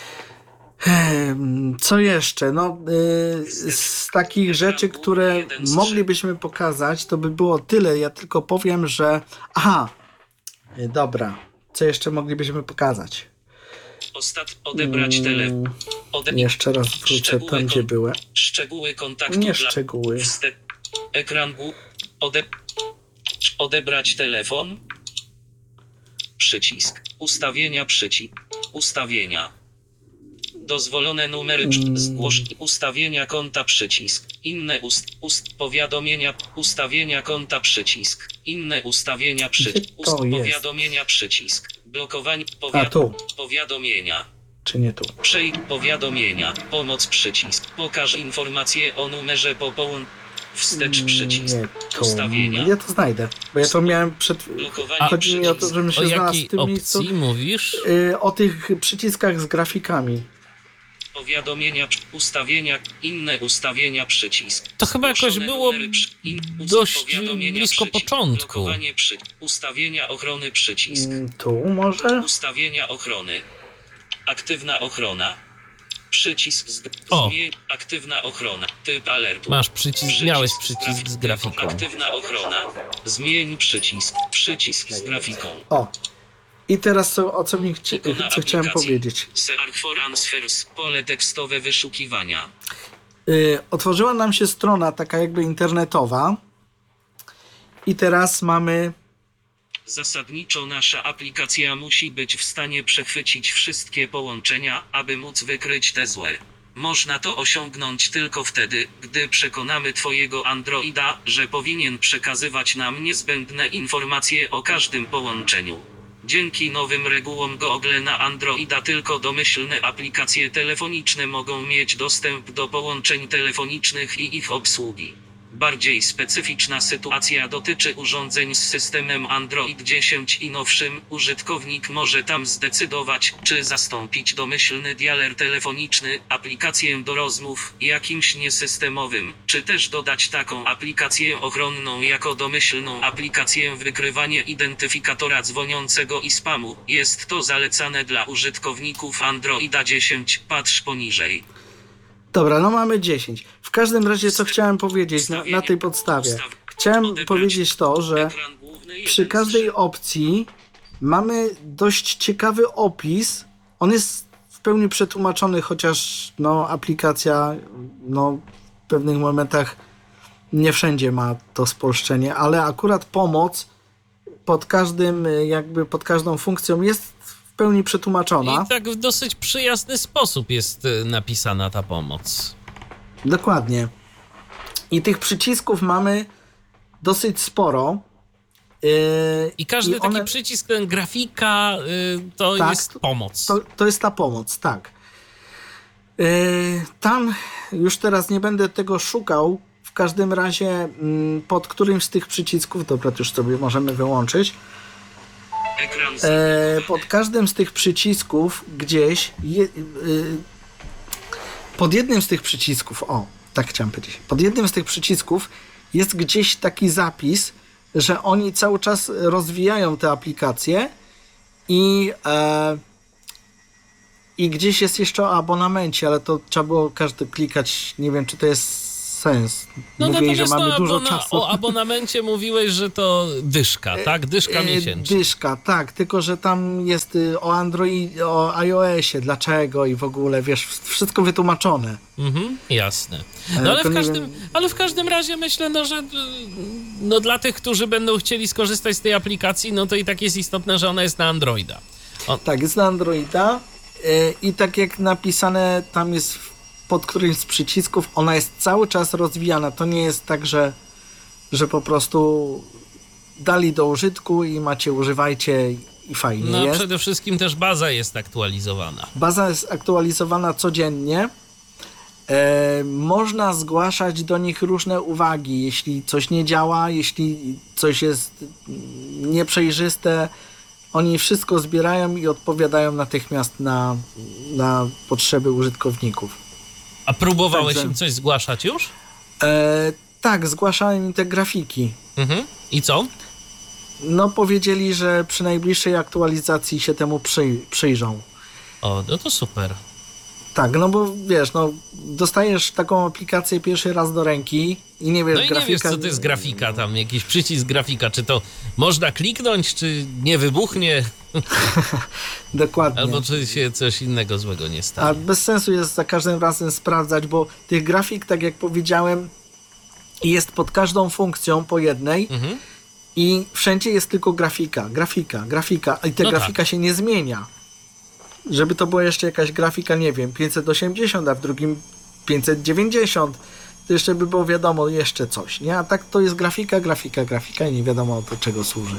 Em, Co jeszcze? No, y, z takich rzeczy, które moglibyśmy pokazać, to by było tyle. Ja tylko powiem, że... Aha. Y, Dobra. Co jeszcze moglibyśmy pokazać? Ostat, odebrać telefon. Mm, Ode, Jeszcze raz wrócę Szczegóły tam, gdzie kon- były. Szczegóły kontaktu. Nie dla- szczegóły. Wste, ekran. głó- Ode, odebrać telefon. Przycisk. Ustawienia przycisk. Ustawienia. Dozwolone numery. Mm. Zgłosz. Ustawienia konta przycisk. Inne ust, ust. Powiadomienia. Ustawienia konta przycisk. Inne ustawienia przycisk. Gdzie to jest? Powiadomienia przycisk. Blokowanie. A Powiad, tu, powiadomienia. czy nie tu? Przejdź powiadomienia. Pomoc przycisk. Pokaż informacje o numerze po połączeniu. Wstecz przycisk. Nie tu. Ustawienia. Ja to znajdę, bo ja to miałem przed... Blokowanie A- Chodzi mi o to, przycisk. żebym się O znalazł jakiej w tym miejscu. opcji mówisz? Y, O tych przyciskach z grafikami. Powiadomienia, przy- ustawienia, inne ustawienia przycisk. To chyba jakoś Zgłoszone było numery przy- in, ust- dość powiadomienia blisko przycisk. początku. Blokowanie przy, ustawienia ochrony przycisk. Mm, Tu może? Ustawienia ochrony. Aktywna ochrona. Przycisk z, O. zmień, aktywna ochrona. Typ alertu. Masz przycisk, miałeś przycisk z grafiką. Aktywna ochrona. Zmień przycisk. Przycisk z grafiką. O. I teraz co, o co mi chci- Ikona co chciałem aplikacji. powiedzieć. Search for answers. Pole tekstowe wyszukiwania. Y, Otworzyła nam się strona taka jakby internetowa. I teraz mamy... Zasadniczo nasza aplikacja musi być w stanie przechwycić wszystkie połączenia, aby móc wykryć te złe. Można to osiągnąć tylko wtedy, gdy przekonamy Twojego Androida, że powinien przekazywać nam niezbędne informacje o każdym połączeniu. Dzięki nowym regułom Google na Androida tylko domyślne aplikacje telefoniczne mogą mieć dostęp do połączeń telefonicznych i ich obsługi. Bardziej specyficzna sytuacja dotyczy urządzeń z systemem Android dziesięć i nowszym. Użytkownik może tam zdecydować, czy zastąpić domyślny dialer telefoniczny, aplikację do rozmów, jakimś niesystemowym, czy też dodać taką aplikację ochronną jako domyślną aplikację wykrywania identyfikatora dzwoniącego i spamu. Jest to zalecane dla użytkowników Androida dziesięć. Patrz poniżej. Dobra, no mamy dziesięć. W każdym razie co chciałem powiedzieć na, na tej podstawie. Chciałem powiedzieć to, że Ekran główny przy jeden z każdej trzech. opcji mamy dość ciekawy opis. On jest w pełni przetłumaczony, chociaż no, aplikacja no, w pewnych momentach nie wszędzie ma to spolszczenie, ale akurat pomoc pod każdym, jakby pod każdą funkcją jest w pełni przetłumaczona. I tak w dosyć przyjazny sposób jest y, napisana ta pomoc. Dokładnie. I tych przycisków mamy dosyć sporo. Yy, I każdy i taki one- przycisk, ten grafika, y, to Tak, jest pomoc. To, to jest ta pomoc, tak. Yy, tam już teraz nie będę tego szukał. W każdym razie mm, pod którymś z tych przycisków, dobra, to już sobie możemy wyłączyć. Ekran E, zablokowany. pod każdym z tych przycisków gdzieś je, y, pod jednym z tych przycisków, o, tak chciałem powiedzieć, pod jednym z tych przycisków jest gdzieś taki zapis, że oni cały czas rozwijają te aplikacje i, e, i gdzieś jest jeszcze o abonamencie, ale to trzeba było każdy klikać. Nie wiem, czy to jest sens. No Mówili, że natomiast mamy no, dużo abona- czasu. o abonamencie mówiłeś, że to dyszka, tak? Dyszka E, miesięcznie. Dyszka, tak, tylko że tam jest y, o Android, o iOSie, dlaczego i w ogóle, wiesz, wszystko wytłumaczone. Mhm, jasne. Ale No ale to w, nie każdym, wiem- ale w każdym razie myślę, no, że y, no, dla tych, którzy będą chcieli skorzystać z tej aplikacji, no to i tak jest istotne, że ona jest na Androida. Tak, jest na Androida y, i tak jak napisane tam jest w- pod którymś z przycisków, ona jest cały czas rozwijana. To nie jest tak, że, że po prostu dali do użytku i macie, używajcie i fajnie No jest. przede wszystkim też baza jest aktualizowana. Baza jest aktualizowana codziennie. E, można zgłaszać do nich różne uwagi, jeśli coś nie działa, jeśli coś jest nieprzejrzyste. Oni wszystko zbierają i odpowiadają natychmiast na, na potrzeby użytkowników. A próbowałeś Także- im coś zgłaszać już? E, tak, zgłaszałem im te grafiki. Mhm. I co? No powiedzieli, że przy najbliższej aktualizacji się temu przy, przyjrzą. O, no to super. Tak, no bo wiesz, no dostajesz taką aplikację pierwszy raz do ręki i nie wiesz, No i grafika... nie wiesz, co to jest grafika tam, jakiś przycisk grafika, czy to można kliknąć, czy nie wybuchnie, Dokładnie. albo czy się coś innego złego nie A stanie. bez sensu jest za każdym razem sprawdzać, bo tych grafik, tak jak powiedziałem, jest pod każdą funkcją po jednej Mhm. i wszędzie jest tylko grafika, grafika, grafika i ta No grafika się nie zmienia. Żeby to była jeszcze jakaś grafika, nie wiem, pięćset osiemdziesiąt, a w drugim pięćset dziewięćdziesiąt, to jeszcze by było wiadomo jeszcze coś, nie? A tak to jest grafika, grafika, grafika i nie wiadomo do czego służy.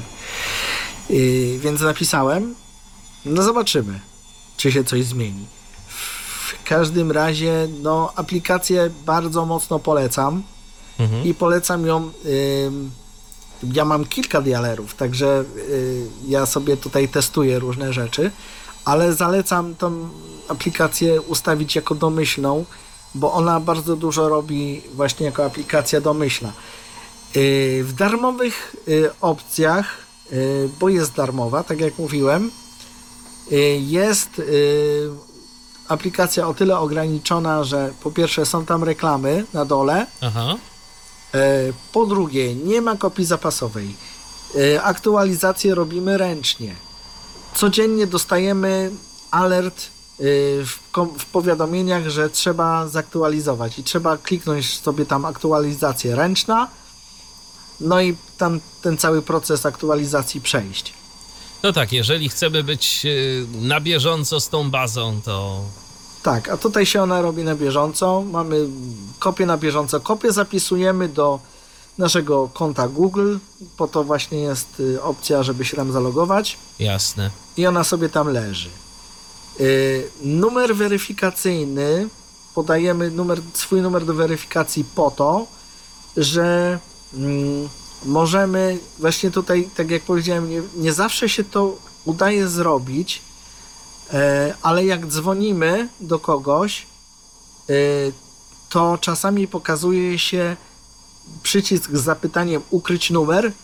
Yy, więc napisałem, no zobaczymy, czy się coś zmieni. W każdym razie, no aplikację bardzo mocno polecam Mhm. i polecam ją. ym, ja mam kilka dialerów, także y, ja sobie tutaj testuję różne rzeczy, ale zalecam tą aplikację ustawić jako domyślną, bo ona bardzo dużo robi właśnie jako aplikacja domyślna. Y, w darmowych y, opcjach, y, bo jest darmowa, tak jak mówiłem, y, jest y, aplikacja o tyle ograniczona, że po pierwsze są tam reklamy na dole, Aha. e, po drugie nie ma kopii zapasowej, e, aktualizacje robimy ręcznie, codziennie dostajemy alert e, w, kom- w powiadomieniach, że trzeba zaktualizować i trzeba kliknąć sobie tam aktualizację ręczna, no i tam ten cały proces aktualizacji przejść. No tak, jeżeli chcemy być y, na bieżąco z tą bazą, to Tak, a tutaj się ona robi na bieżąco. Mamy kopię na bieżąco. Kopię zapisujemy do naszego konta Google. Po to właśnie jest y, opcja, żeby się tam zalogować. jasne. I ona sobie tam leży. Y, numer weryfikacyjny. Podajemy numer, swój numer do weryfikacji po to, że mm, możemy właśnie tutaj, tak jak powiedziałem, nie, nie zawsze się to udaje zrobić, e, ale jak dzwonimy do kogoś, e, to czasami pokazuje się przycisk z zapytaniem ukryć numer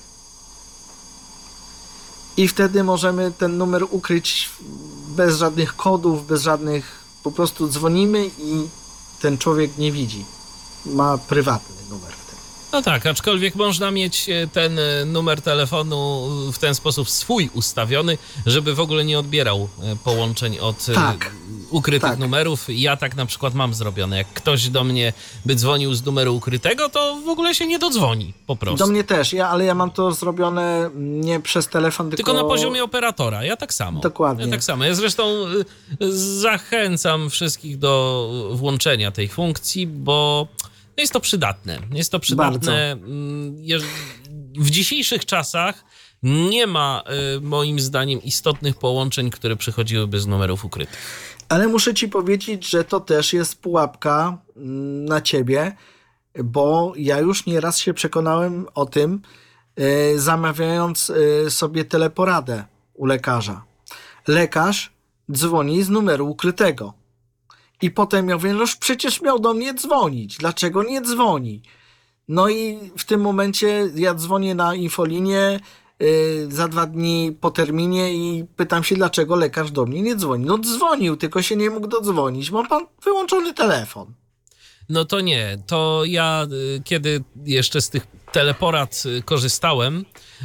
i wtedy możemy ten numer ukryć bez żadnych kodów, bez żadnych, po prostu dzwonimy i ten człowiek nie widzi. Ma prywatny numer wtedy. No tak, aczkolwiek można mieć e, ten e, numer telefonu w ten sposób swój ustawiony, żeby w ogóle nie odbierał e, połączeń od e, Tak. ukrytych Tak. numerów. Ja tak na przykład mam zrobione. Jak ktoś do mnie by dzwonił z numeru ukrytego, to w ogóle się nie dodzwoni po prostu. Do mnie też, ja, ale ja mam to zrobione nie przez telefon, tylko, Tylko na poziomie operatora. Ja tak samo. Dokładnie. Ja tak samo. Ja zresztą y, zachęcam wszystkich do włączenia tej funkcji, bo jest to przydatne. Jest to przydatne. Mm, jeż- W dzisiejszych czasach nie ma y, moim zdaniem istotnych połączeń, które przychodziłyby z numerów ukrytych. Ale muszę ci powiedzieć, że to też jest pułapka mm, na ciebie, bo ja już nieraz się przekonałem o tym, e, zamawiając e, sobie teleporadę u lekarza. Lekarz dzwoni z numeru ukrytego. I potem ja mówię, noż przecież miał do mnie dzwonić. Dlaczego nie dzwoni? No i w tym momencie ja dzwonię na infolinię yy, za dwa dni po terminie i pytam się, dlaczego lekarz do mnie nie dzwoni. No dzwonił, tylko się nie mógł dodzwonić. Ma pan wyłączony telefon. No to nie, to ja y, kiedy jeszcze z tych teleporad y, korzystałem, y,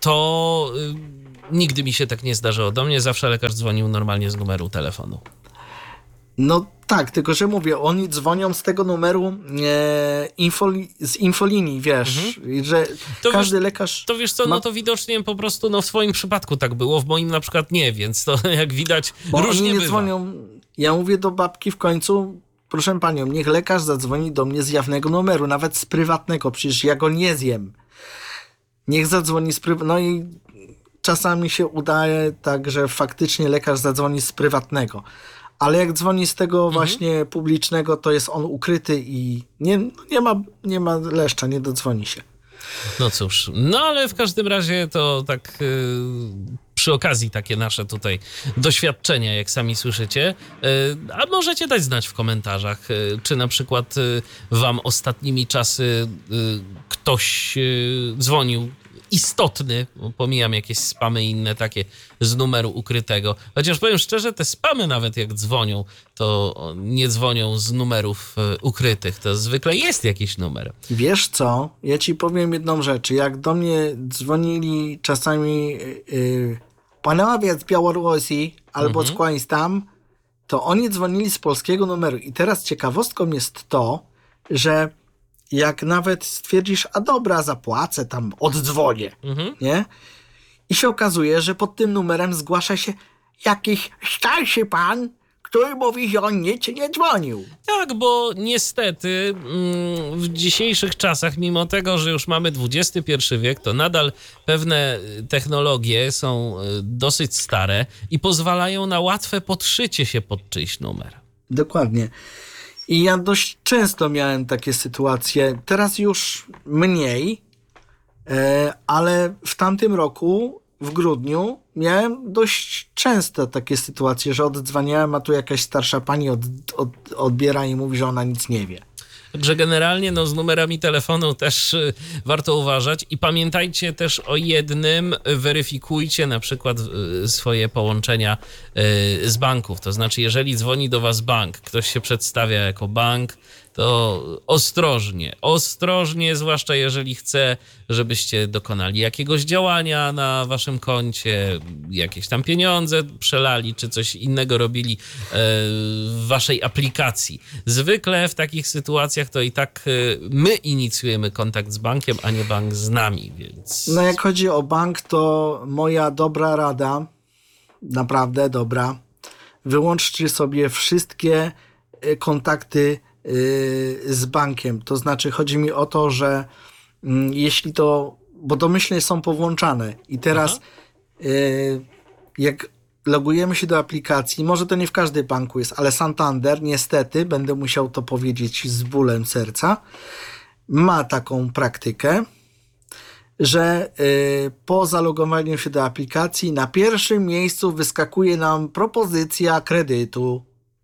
to y, nigdy mi się tak nie zdarzyło. Do mnie zawsze lekarz dzwonił normalnie z numeru telefonu. No tak, tylko że mówię, oni dzwonią z tego numeru e, infoli, z infolinii, wiesz, mhm. że to każdy wiesz, lekarz... To wiesz co, ma... no to widocznie po prostu no w swoim przypadku tak było, w moim na przykład nie, więc to jak widać Bo różnie oni nie bywa. dzwonią, ja mówię do babki w końcu, proszę panią, niech lekarz zadzwoni do mnie z jawnego numeru, nawet z prywatnego, przecież ja go nie zjem. Niech zadzwoni z prywatnego, no i czasami się udaje tak, że faktycznie lekarz zadzwoni z prywatnego. Ale jak dzwoni z tego mhm. właśnie publicznego, to jest on ukryty i nie, nie, ma, nie ma leszcza, nie dodzwoni się. No cóż, no ale w każdym razie to tak yy, przy okazji takie nasze tutaj doświadczenia, jak sami słyszycie. Yy, a możecie dać znać w komentarzach, yy, czy na przykład yy, wam ostatnimi czasy yy, ktoś yy, dzwonił istotny, pomijam jakieś spamy i inne takie z numeru ukrytego. Chociaż powiem szczerze, te spamy nawet jak dzwonią, to nie dzwonią z numerów ukrytych. To zwykle jest jakiś numer. Wiesz co? Ja ci powiem jedną rzecz. Jak do mnie dzwonili czasami yy, panowie z Białorusi albo mhm. skądś tam, to oni dzwonili z polskiego numeru. I teraz ciekawostką jest to, że jak nawet stwierdzisz, a dobra, zapłacę, tam oddzwonię, mhm. nie? I się okazuje, że pod tym numerem zgłasza się jakiś starszy pan, który mówi, że on nic nie dzwonił. Tak, bo niestety w dzisiejszych czasach, mimo tego, że już mamy dwudziesty pierwszy wiek, to nadal pewne technologie są dosyć stare i pozwalają na łatwe podszycie się pod czyjś numer. Dokładnie. I ja dość często miałem takie sytuacje, teraz już mniej, ale w tamtym roku, w grudniu, miałem dość często takie sytuacje, że oddzwaniałem, a tu jakaś starsza pani od, od, odbiera i mówi, że ona nic nie wie. Także generalnie no, z numerami telefonu też y, warto uważać i pamiętajcie też o jednym, weryfikujcie na przykład y, swoje połączenia y, z banków. To znaczy, jeżeli dzwoni do was bank, ktoś się przedstawia jako bank, to ostrożnie, ostrożnie, zwłaszcza jeżeli chce, żebyście dokonali jakiegoś działania na waszym koncie, jakieś tam pieniądze przelali, czy coś innego robili w waszej aplikacji. Zwykle w takich sytuacjach to i tak my inicjujemy kontakt z bankiem, a nie bank z nami, więc... No jak chodzi o bank, to moja dobra rada, naprawdę dobra, wyłączcie sobie wszystkie kontakty z bankiem. To znaczy chodzi mi o to, że jeśli to, bo domyślnie są powłączane i teraz y, jak logujemy się do aplikacji, może to nie w każdym banku jest, ale Santander niestety, będę musiał to powiedzieć z bólem serca, ma taką praktykę, że y, po zalogowaniu się do aplikacji na pierwszym miejscu wyskakuje nam propozycja kredytu.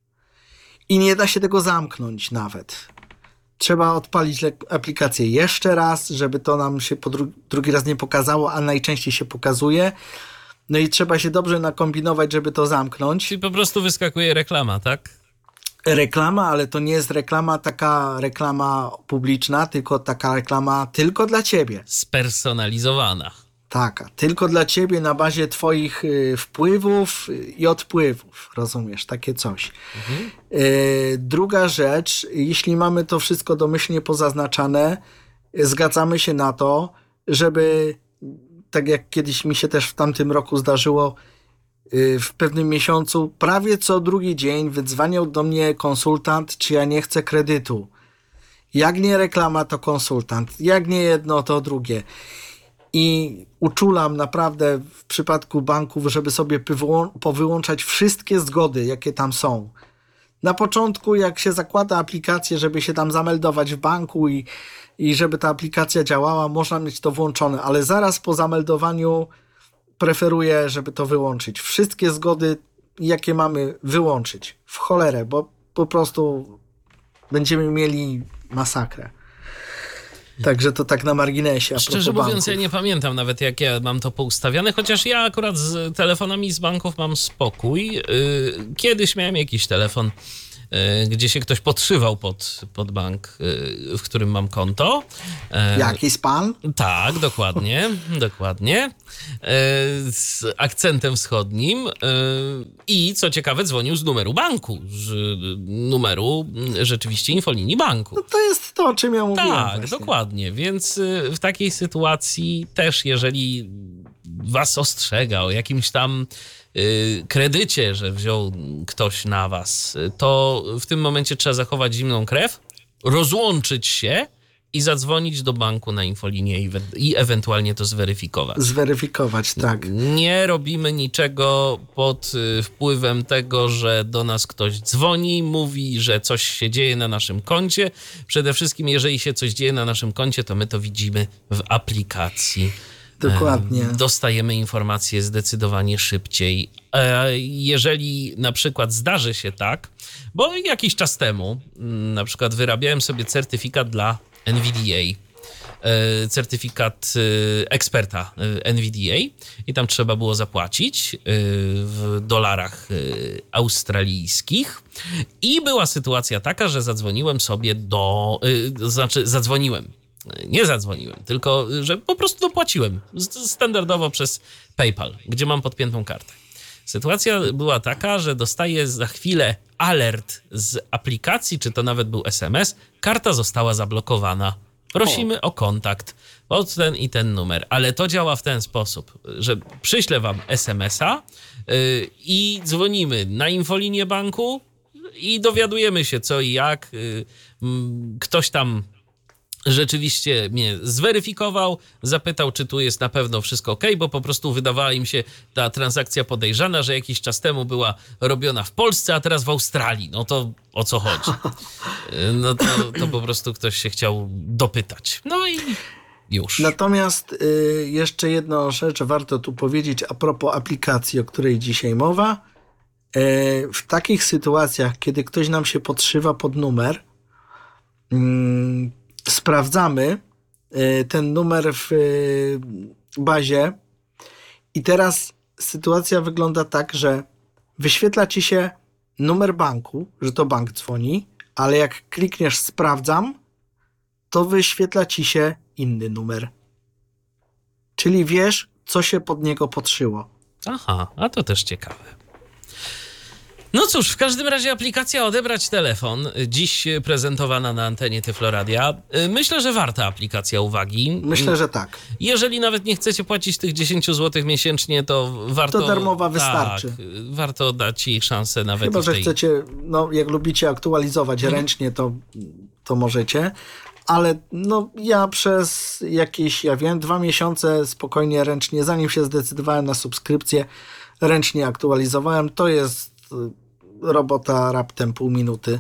I nie da się tego zamknąć nawet. Trzeba odpalić le- aplikację jeszcze raz, żeby to nam się po dru- drugi raz nie pokazało, a najczęściej się pokazuje. No i trzeba się dobrze nakombinować, żeby to zamknąć. Czyli po prostu wyskakuje reklama, tak? Reklama, ale to nie jest reklama taka reklama publiczna, tylko taka reklama tylko dla ciebie. Spersonalizowana. Taka, tylko dla ciebie na bazie twoich y, wpływów i odpływów, rozumiesz, takie coś. Mhm. Y, druga rzecz, jeśli mamy to wszystko domyślnie pozaznaczane, y, zgadzamy się na to, żeby, tak jak kiedyś mi się też w tamtym roku zdarzyło, y, w pewnym miesiącu, prawie co drugi dzień wydzwaniał do mnie konsultant, czy ja nie chcę kredytu. Jak nie reklama, to konsultant. Jak nie jedno, to drugie. I uczulam naprawdę w przypadku banków, żeby sobie powyłączać wszystkie zgody, jakie tam są. Na początku, jak się zakłada aplikację, żeby się tam zameldować w banku i, i żeby ta aplikacja działała, można mieć to włączone, ale zaraz po zameldowaniu preferuję, żeby to wyłączyć. Wszystkie zgody, jakie mamy, wyłączyć. W cholerę, bo po prostu będziemy mieli masakrę. Także to tak na marginesie. A Szczerze propos mówiąc, ja banków. nie pamiętam nawet, jak ja mam to poustawiane, chociaż ja akurat z telefonami z banków mam spokój. Yy, Kiedyś miałem jakiś telefon, yy, gdzie się ktoś podszywał pod, pod bank, yy, w którym mam konto. Yy, Jakiś pan? Tak, dokładnie, dokładnie. Yy, Z akcentem wschodnim. Yy, I co ciekawe, dzwonił z numeru banku, z numeru yy, rzeczywiście infolinii banku. No to jest to, o czym ja mówiłem. Tak, właśnie. dokładnie. Więc y, w takiej sytuacji też, jeżeli was ostrzega o jakimś tam y, kredycie, że wziął ktoś na was, y, to w tym momencie trzeba zachować zimną krew, rozłączyć się i zadzwonić do banku na infolinię i, we- i ewentualnie to zweryfikować. Zweryfikować, tak. Nie robimy niczego pod y, wpływem tego, że do nas ktoś dzwoni, mówi, że coś się dzieje na naszym koncie. Przede wszystkim, jeżeli się coś dzieje na naszym koncie, to my to widzimy w aplikacji. Dokładnie. Em, Dostajemy informacje zdecydowanie szybciej. E, Jeżeli na przykład zdarzy się tak, bo jakiś czas temu mm, na przykład wyrabiałem sobie certyfikat dla N V D A. e, certyfikat e, eksperta e, N V D A i tam trzeba było zapłacić e, w dolarach e, australijskich. I była sytuacja taka, że zadzwoniłem sobie do... e, to znaczy zadzwoniłem. Nie zadzwoniłem, tylko że po prostu dopłaciłem z- standardowo przez PayPal, gdzie mam podpiętą kartę. Sytuacja była taka, że dostaję za chwilę alert z aplikacji, czy to nawet był S M S, karta została zablokowana. Prosimy o, o kontakt pod ten i ten numer, ale to działa w ten sposób, że przyślę wam es em es a yy, i dzwonimy na infolinię banku i dowiadujemy się co i jak. Yy, mm, ktoś tam rzeczywiście mnie zweryfikował, zapytał, czy tu jest na pewno wszystko ok, bo po prostu wydawała im się ta transakcja podejrzana, że jakiś czas temu była robiona w Polsce, a teraz w Australii. No to o co chodzi? No to, to po prostu ktoś się chciał dopytać. No i już. Natomiast y, jeszcze jedną rzecz warto tu powiedzieć a propos aplikacji, o której dzisiaj mowa. Y, w takich sytuacjach, kiedy ktoś nam się podszywa pod numer, y, sprawdzamy y, ten numer w y, bazie i teraz sytuacja wygląda tak, że wyświetla ci się numer banku, że to bank dzwoni, ale jak klikniesz sprawdzam, to wyświetla ci się inny numer. Czyli wiesz, co się pod niego podszyło. Aha, a to też ciekawe. No cóż, w każdym razie aplikacja Odebrać Telefon, dziś prezentowana na antenie Tyfloradia. Myślę, że warta aplikacja uwagi. Myślę, że tak. Jeżeli nawet nie chcecie płacić tych dziesięć złotych miesięcznie, to warto... To darmowa wystarczy. Tak, warto dać jej szansę nawet Chyba, w że tej... chcecie, no jak lubicie aktualizować Mhm. ręcznie, to, to możecie. Ale no ja przez jakieś, ja wiem, dwa miesiące spokojnie ręcznie, zanim się zdecydowałem na subskrypcję, ręcznie aktualizowałem. To jest y, robota raptem pół minuty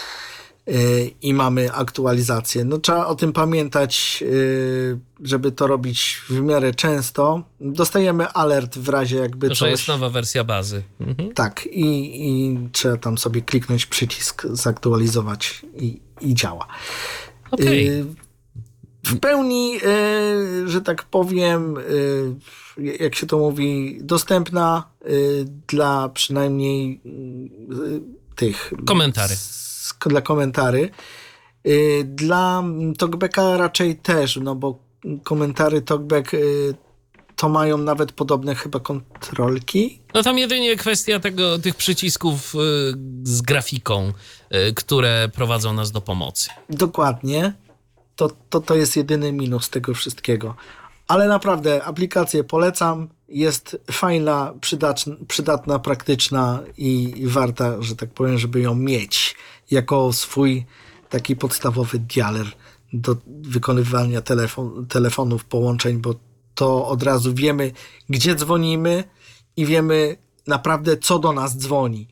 y, i mamy aktualizację. No trzeba o tym pamiętać, y, żeby to robić w miarę często. Dostajemy alert w razie jakby To, coś... że jest nowa wersja bazy. Mhm. Tak, i, i trzeba tam sobie kliknąć przycisk, zaktualizować i, i działa. Okej. Y, w pełni, y, że tak powiem, y, jak się to mówi, dostępna y, dla przynajmniej y, tych... Komentarzy. s- dla komentarzy. Y, dla Talkbacka raczej też, no bo komentary Talkback y, to mają nawet podobne chyba kontrolki. No tam jedynie kwestia tego, tych przycisków y, z grafiką, y, które prowadzą nas do pomocy. Dokładnie. To, to, to jest jedyny minus tego wszystkiego. Ale naprawdę aplikację polecam. Jest fajna, przydatna, przydatna praktyczna i, i warta, że tak powiem, żeby ją mieć jako swój taki podstawowy dialer do wykonywania telefon, telefonów, połączeń, bo to od razu wiemy, gdzie dzwonimy i wiemy naprawdę, co do nas dzwoni.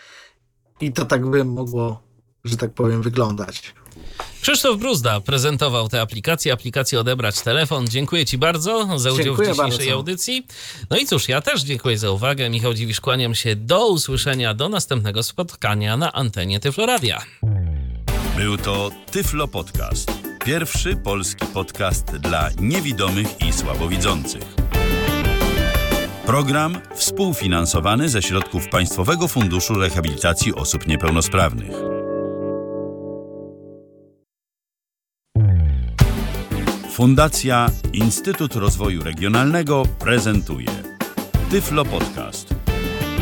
I to tak by mogło, że tak powiem, wyglądać. Krzysztof Bruzda prezentował tę aplikację, aplikację Odebrać Telefon. Dziękuję ci bardzo za udział Dziękuję w dzisiejszej bardzo. audycji. No i cóż, ja też dziękuję za uwagę. Michał Dziwisz, kłaniam się. Do usłyszenia, do następnego spotkania na antenie Tyfloradia. Był to Tyflo Podcast. Pierwszy polski podcast dla niewidomych i słabowidzących. Program współfinansowany ze środków Państwowego Funduszu Rehabilitacji Osób Niepełnosprawnych. Fundacja Instytut Rozwoju Regionalnego prezentuje Tyflo Podcast.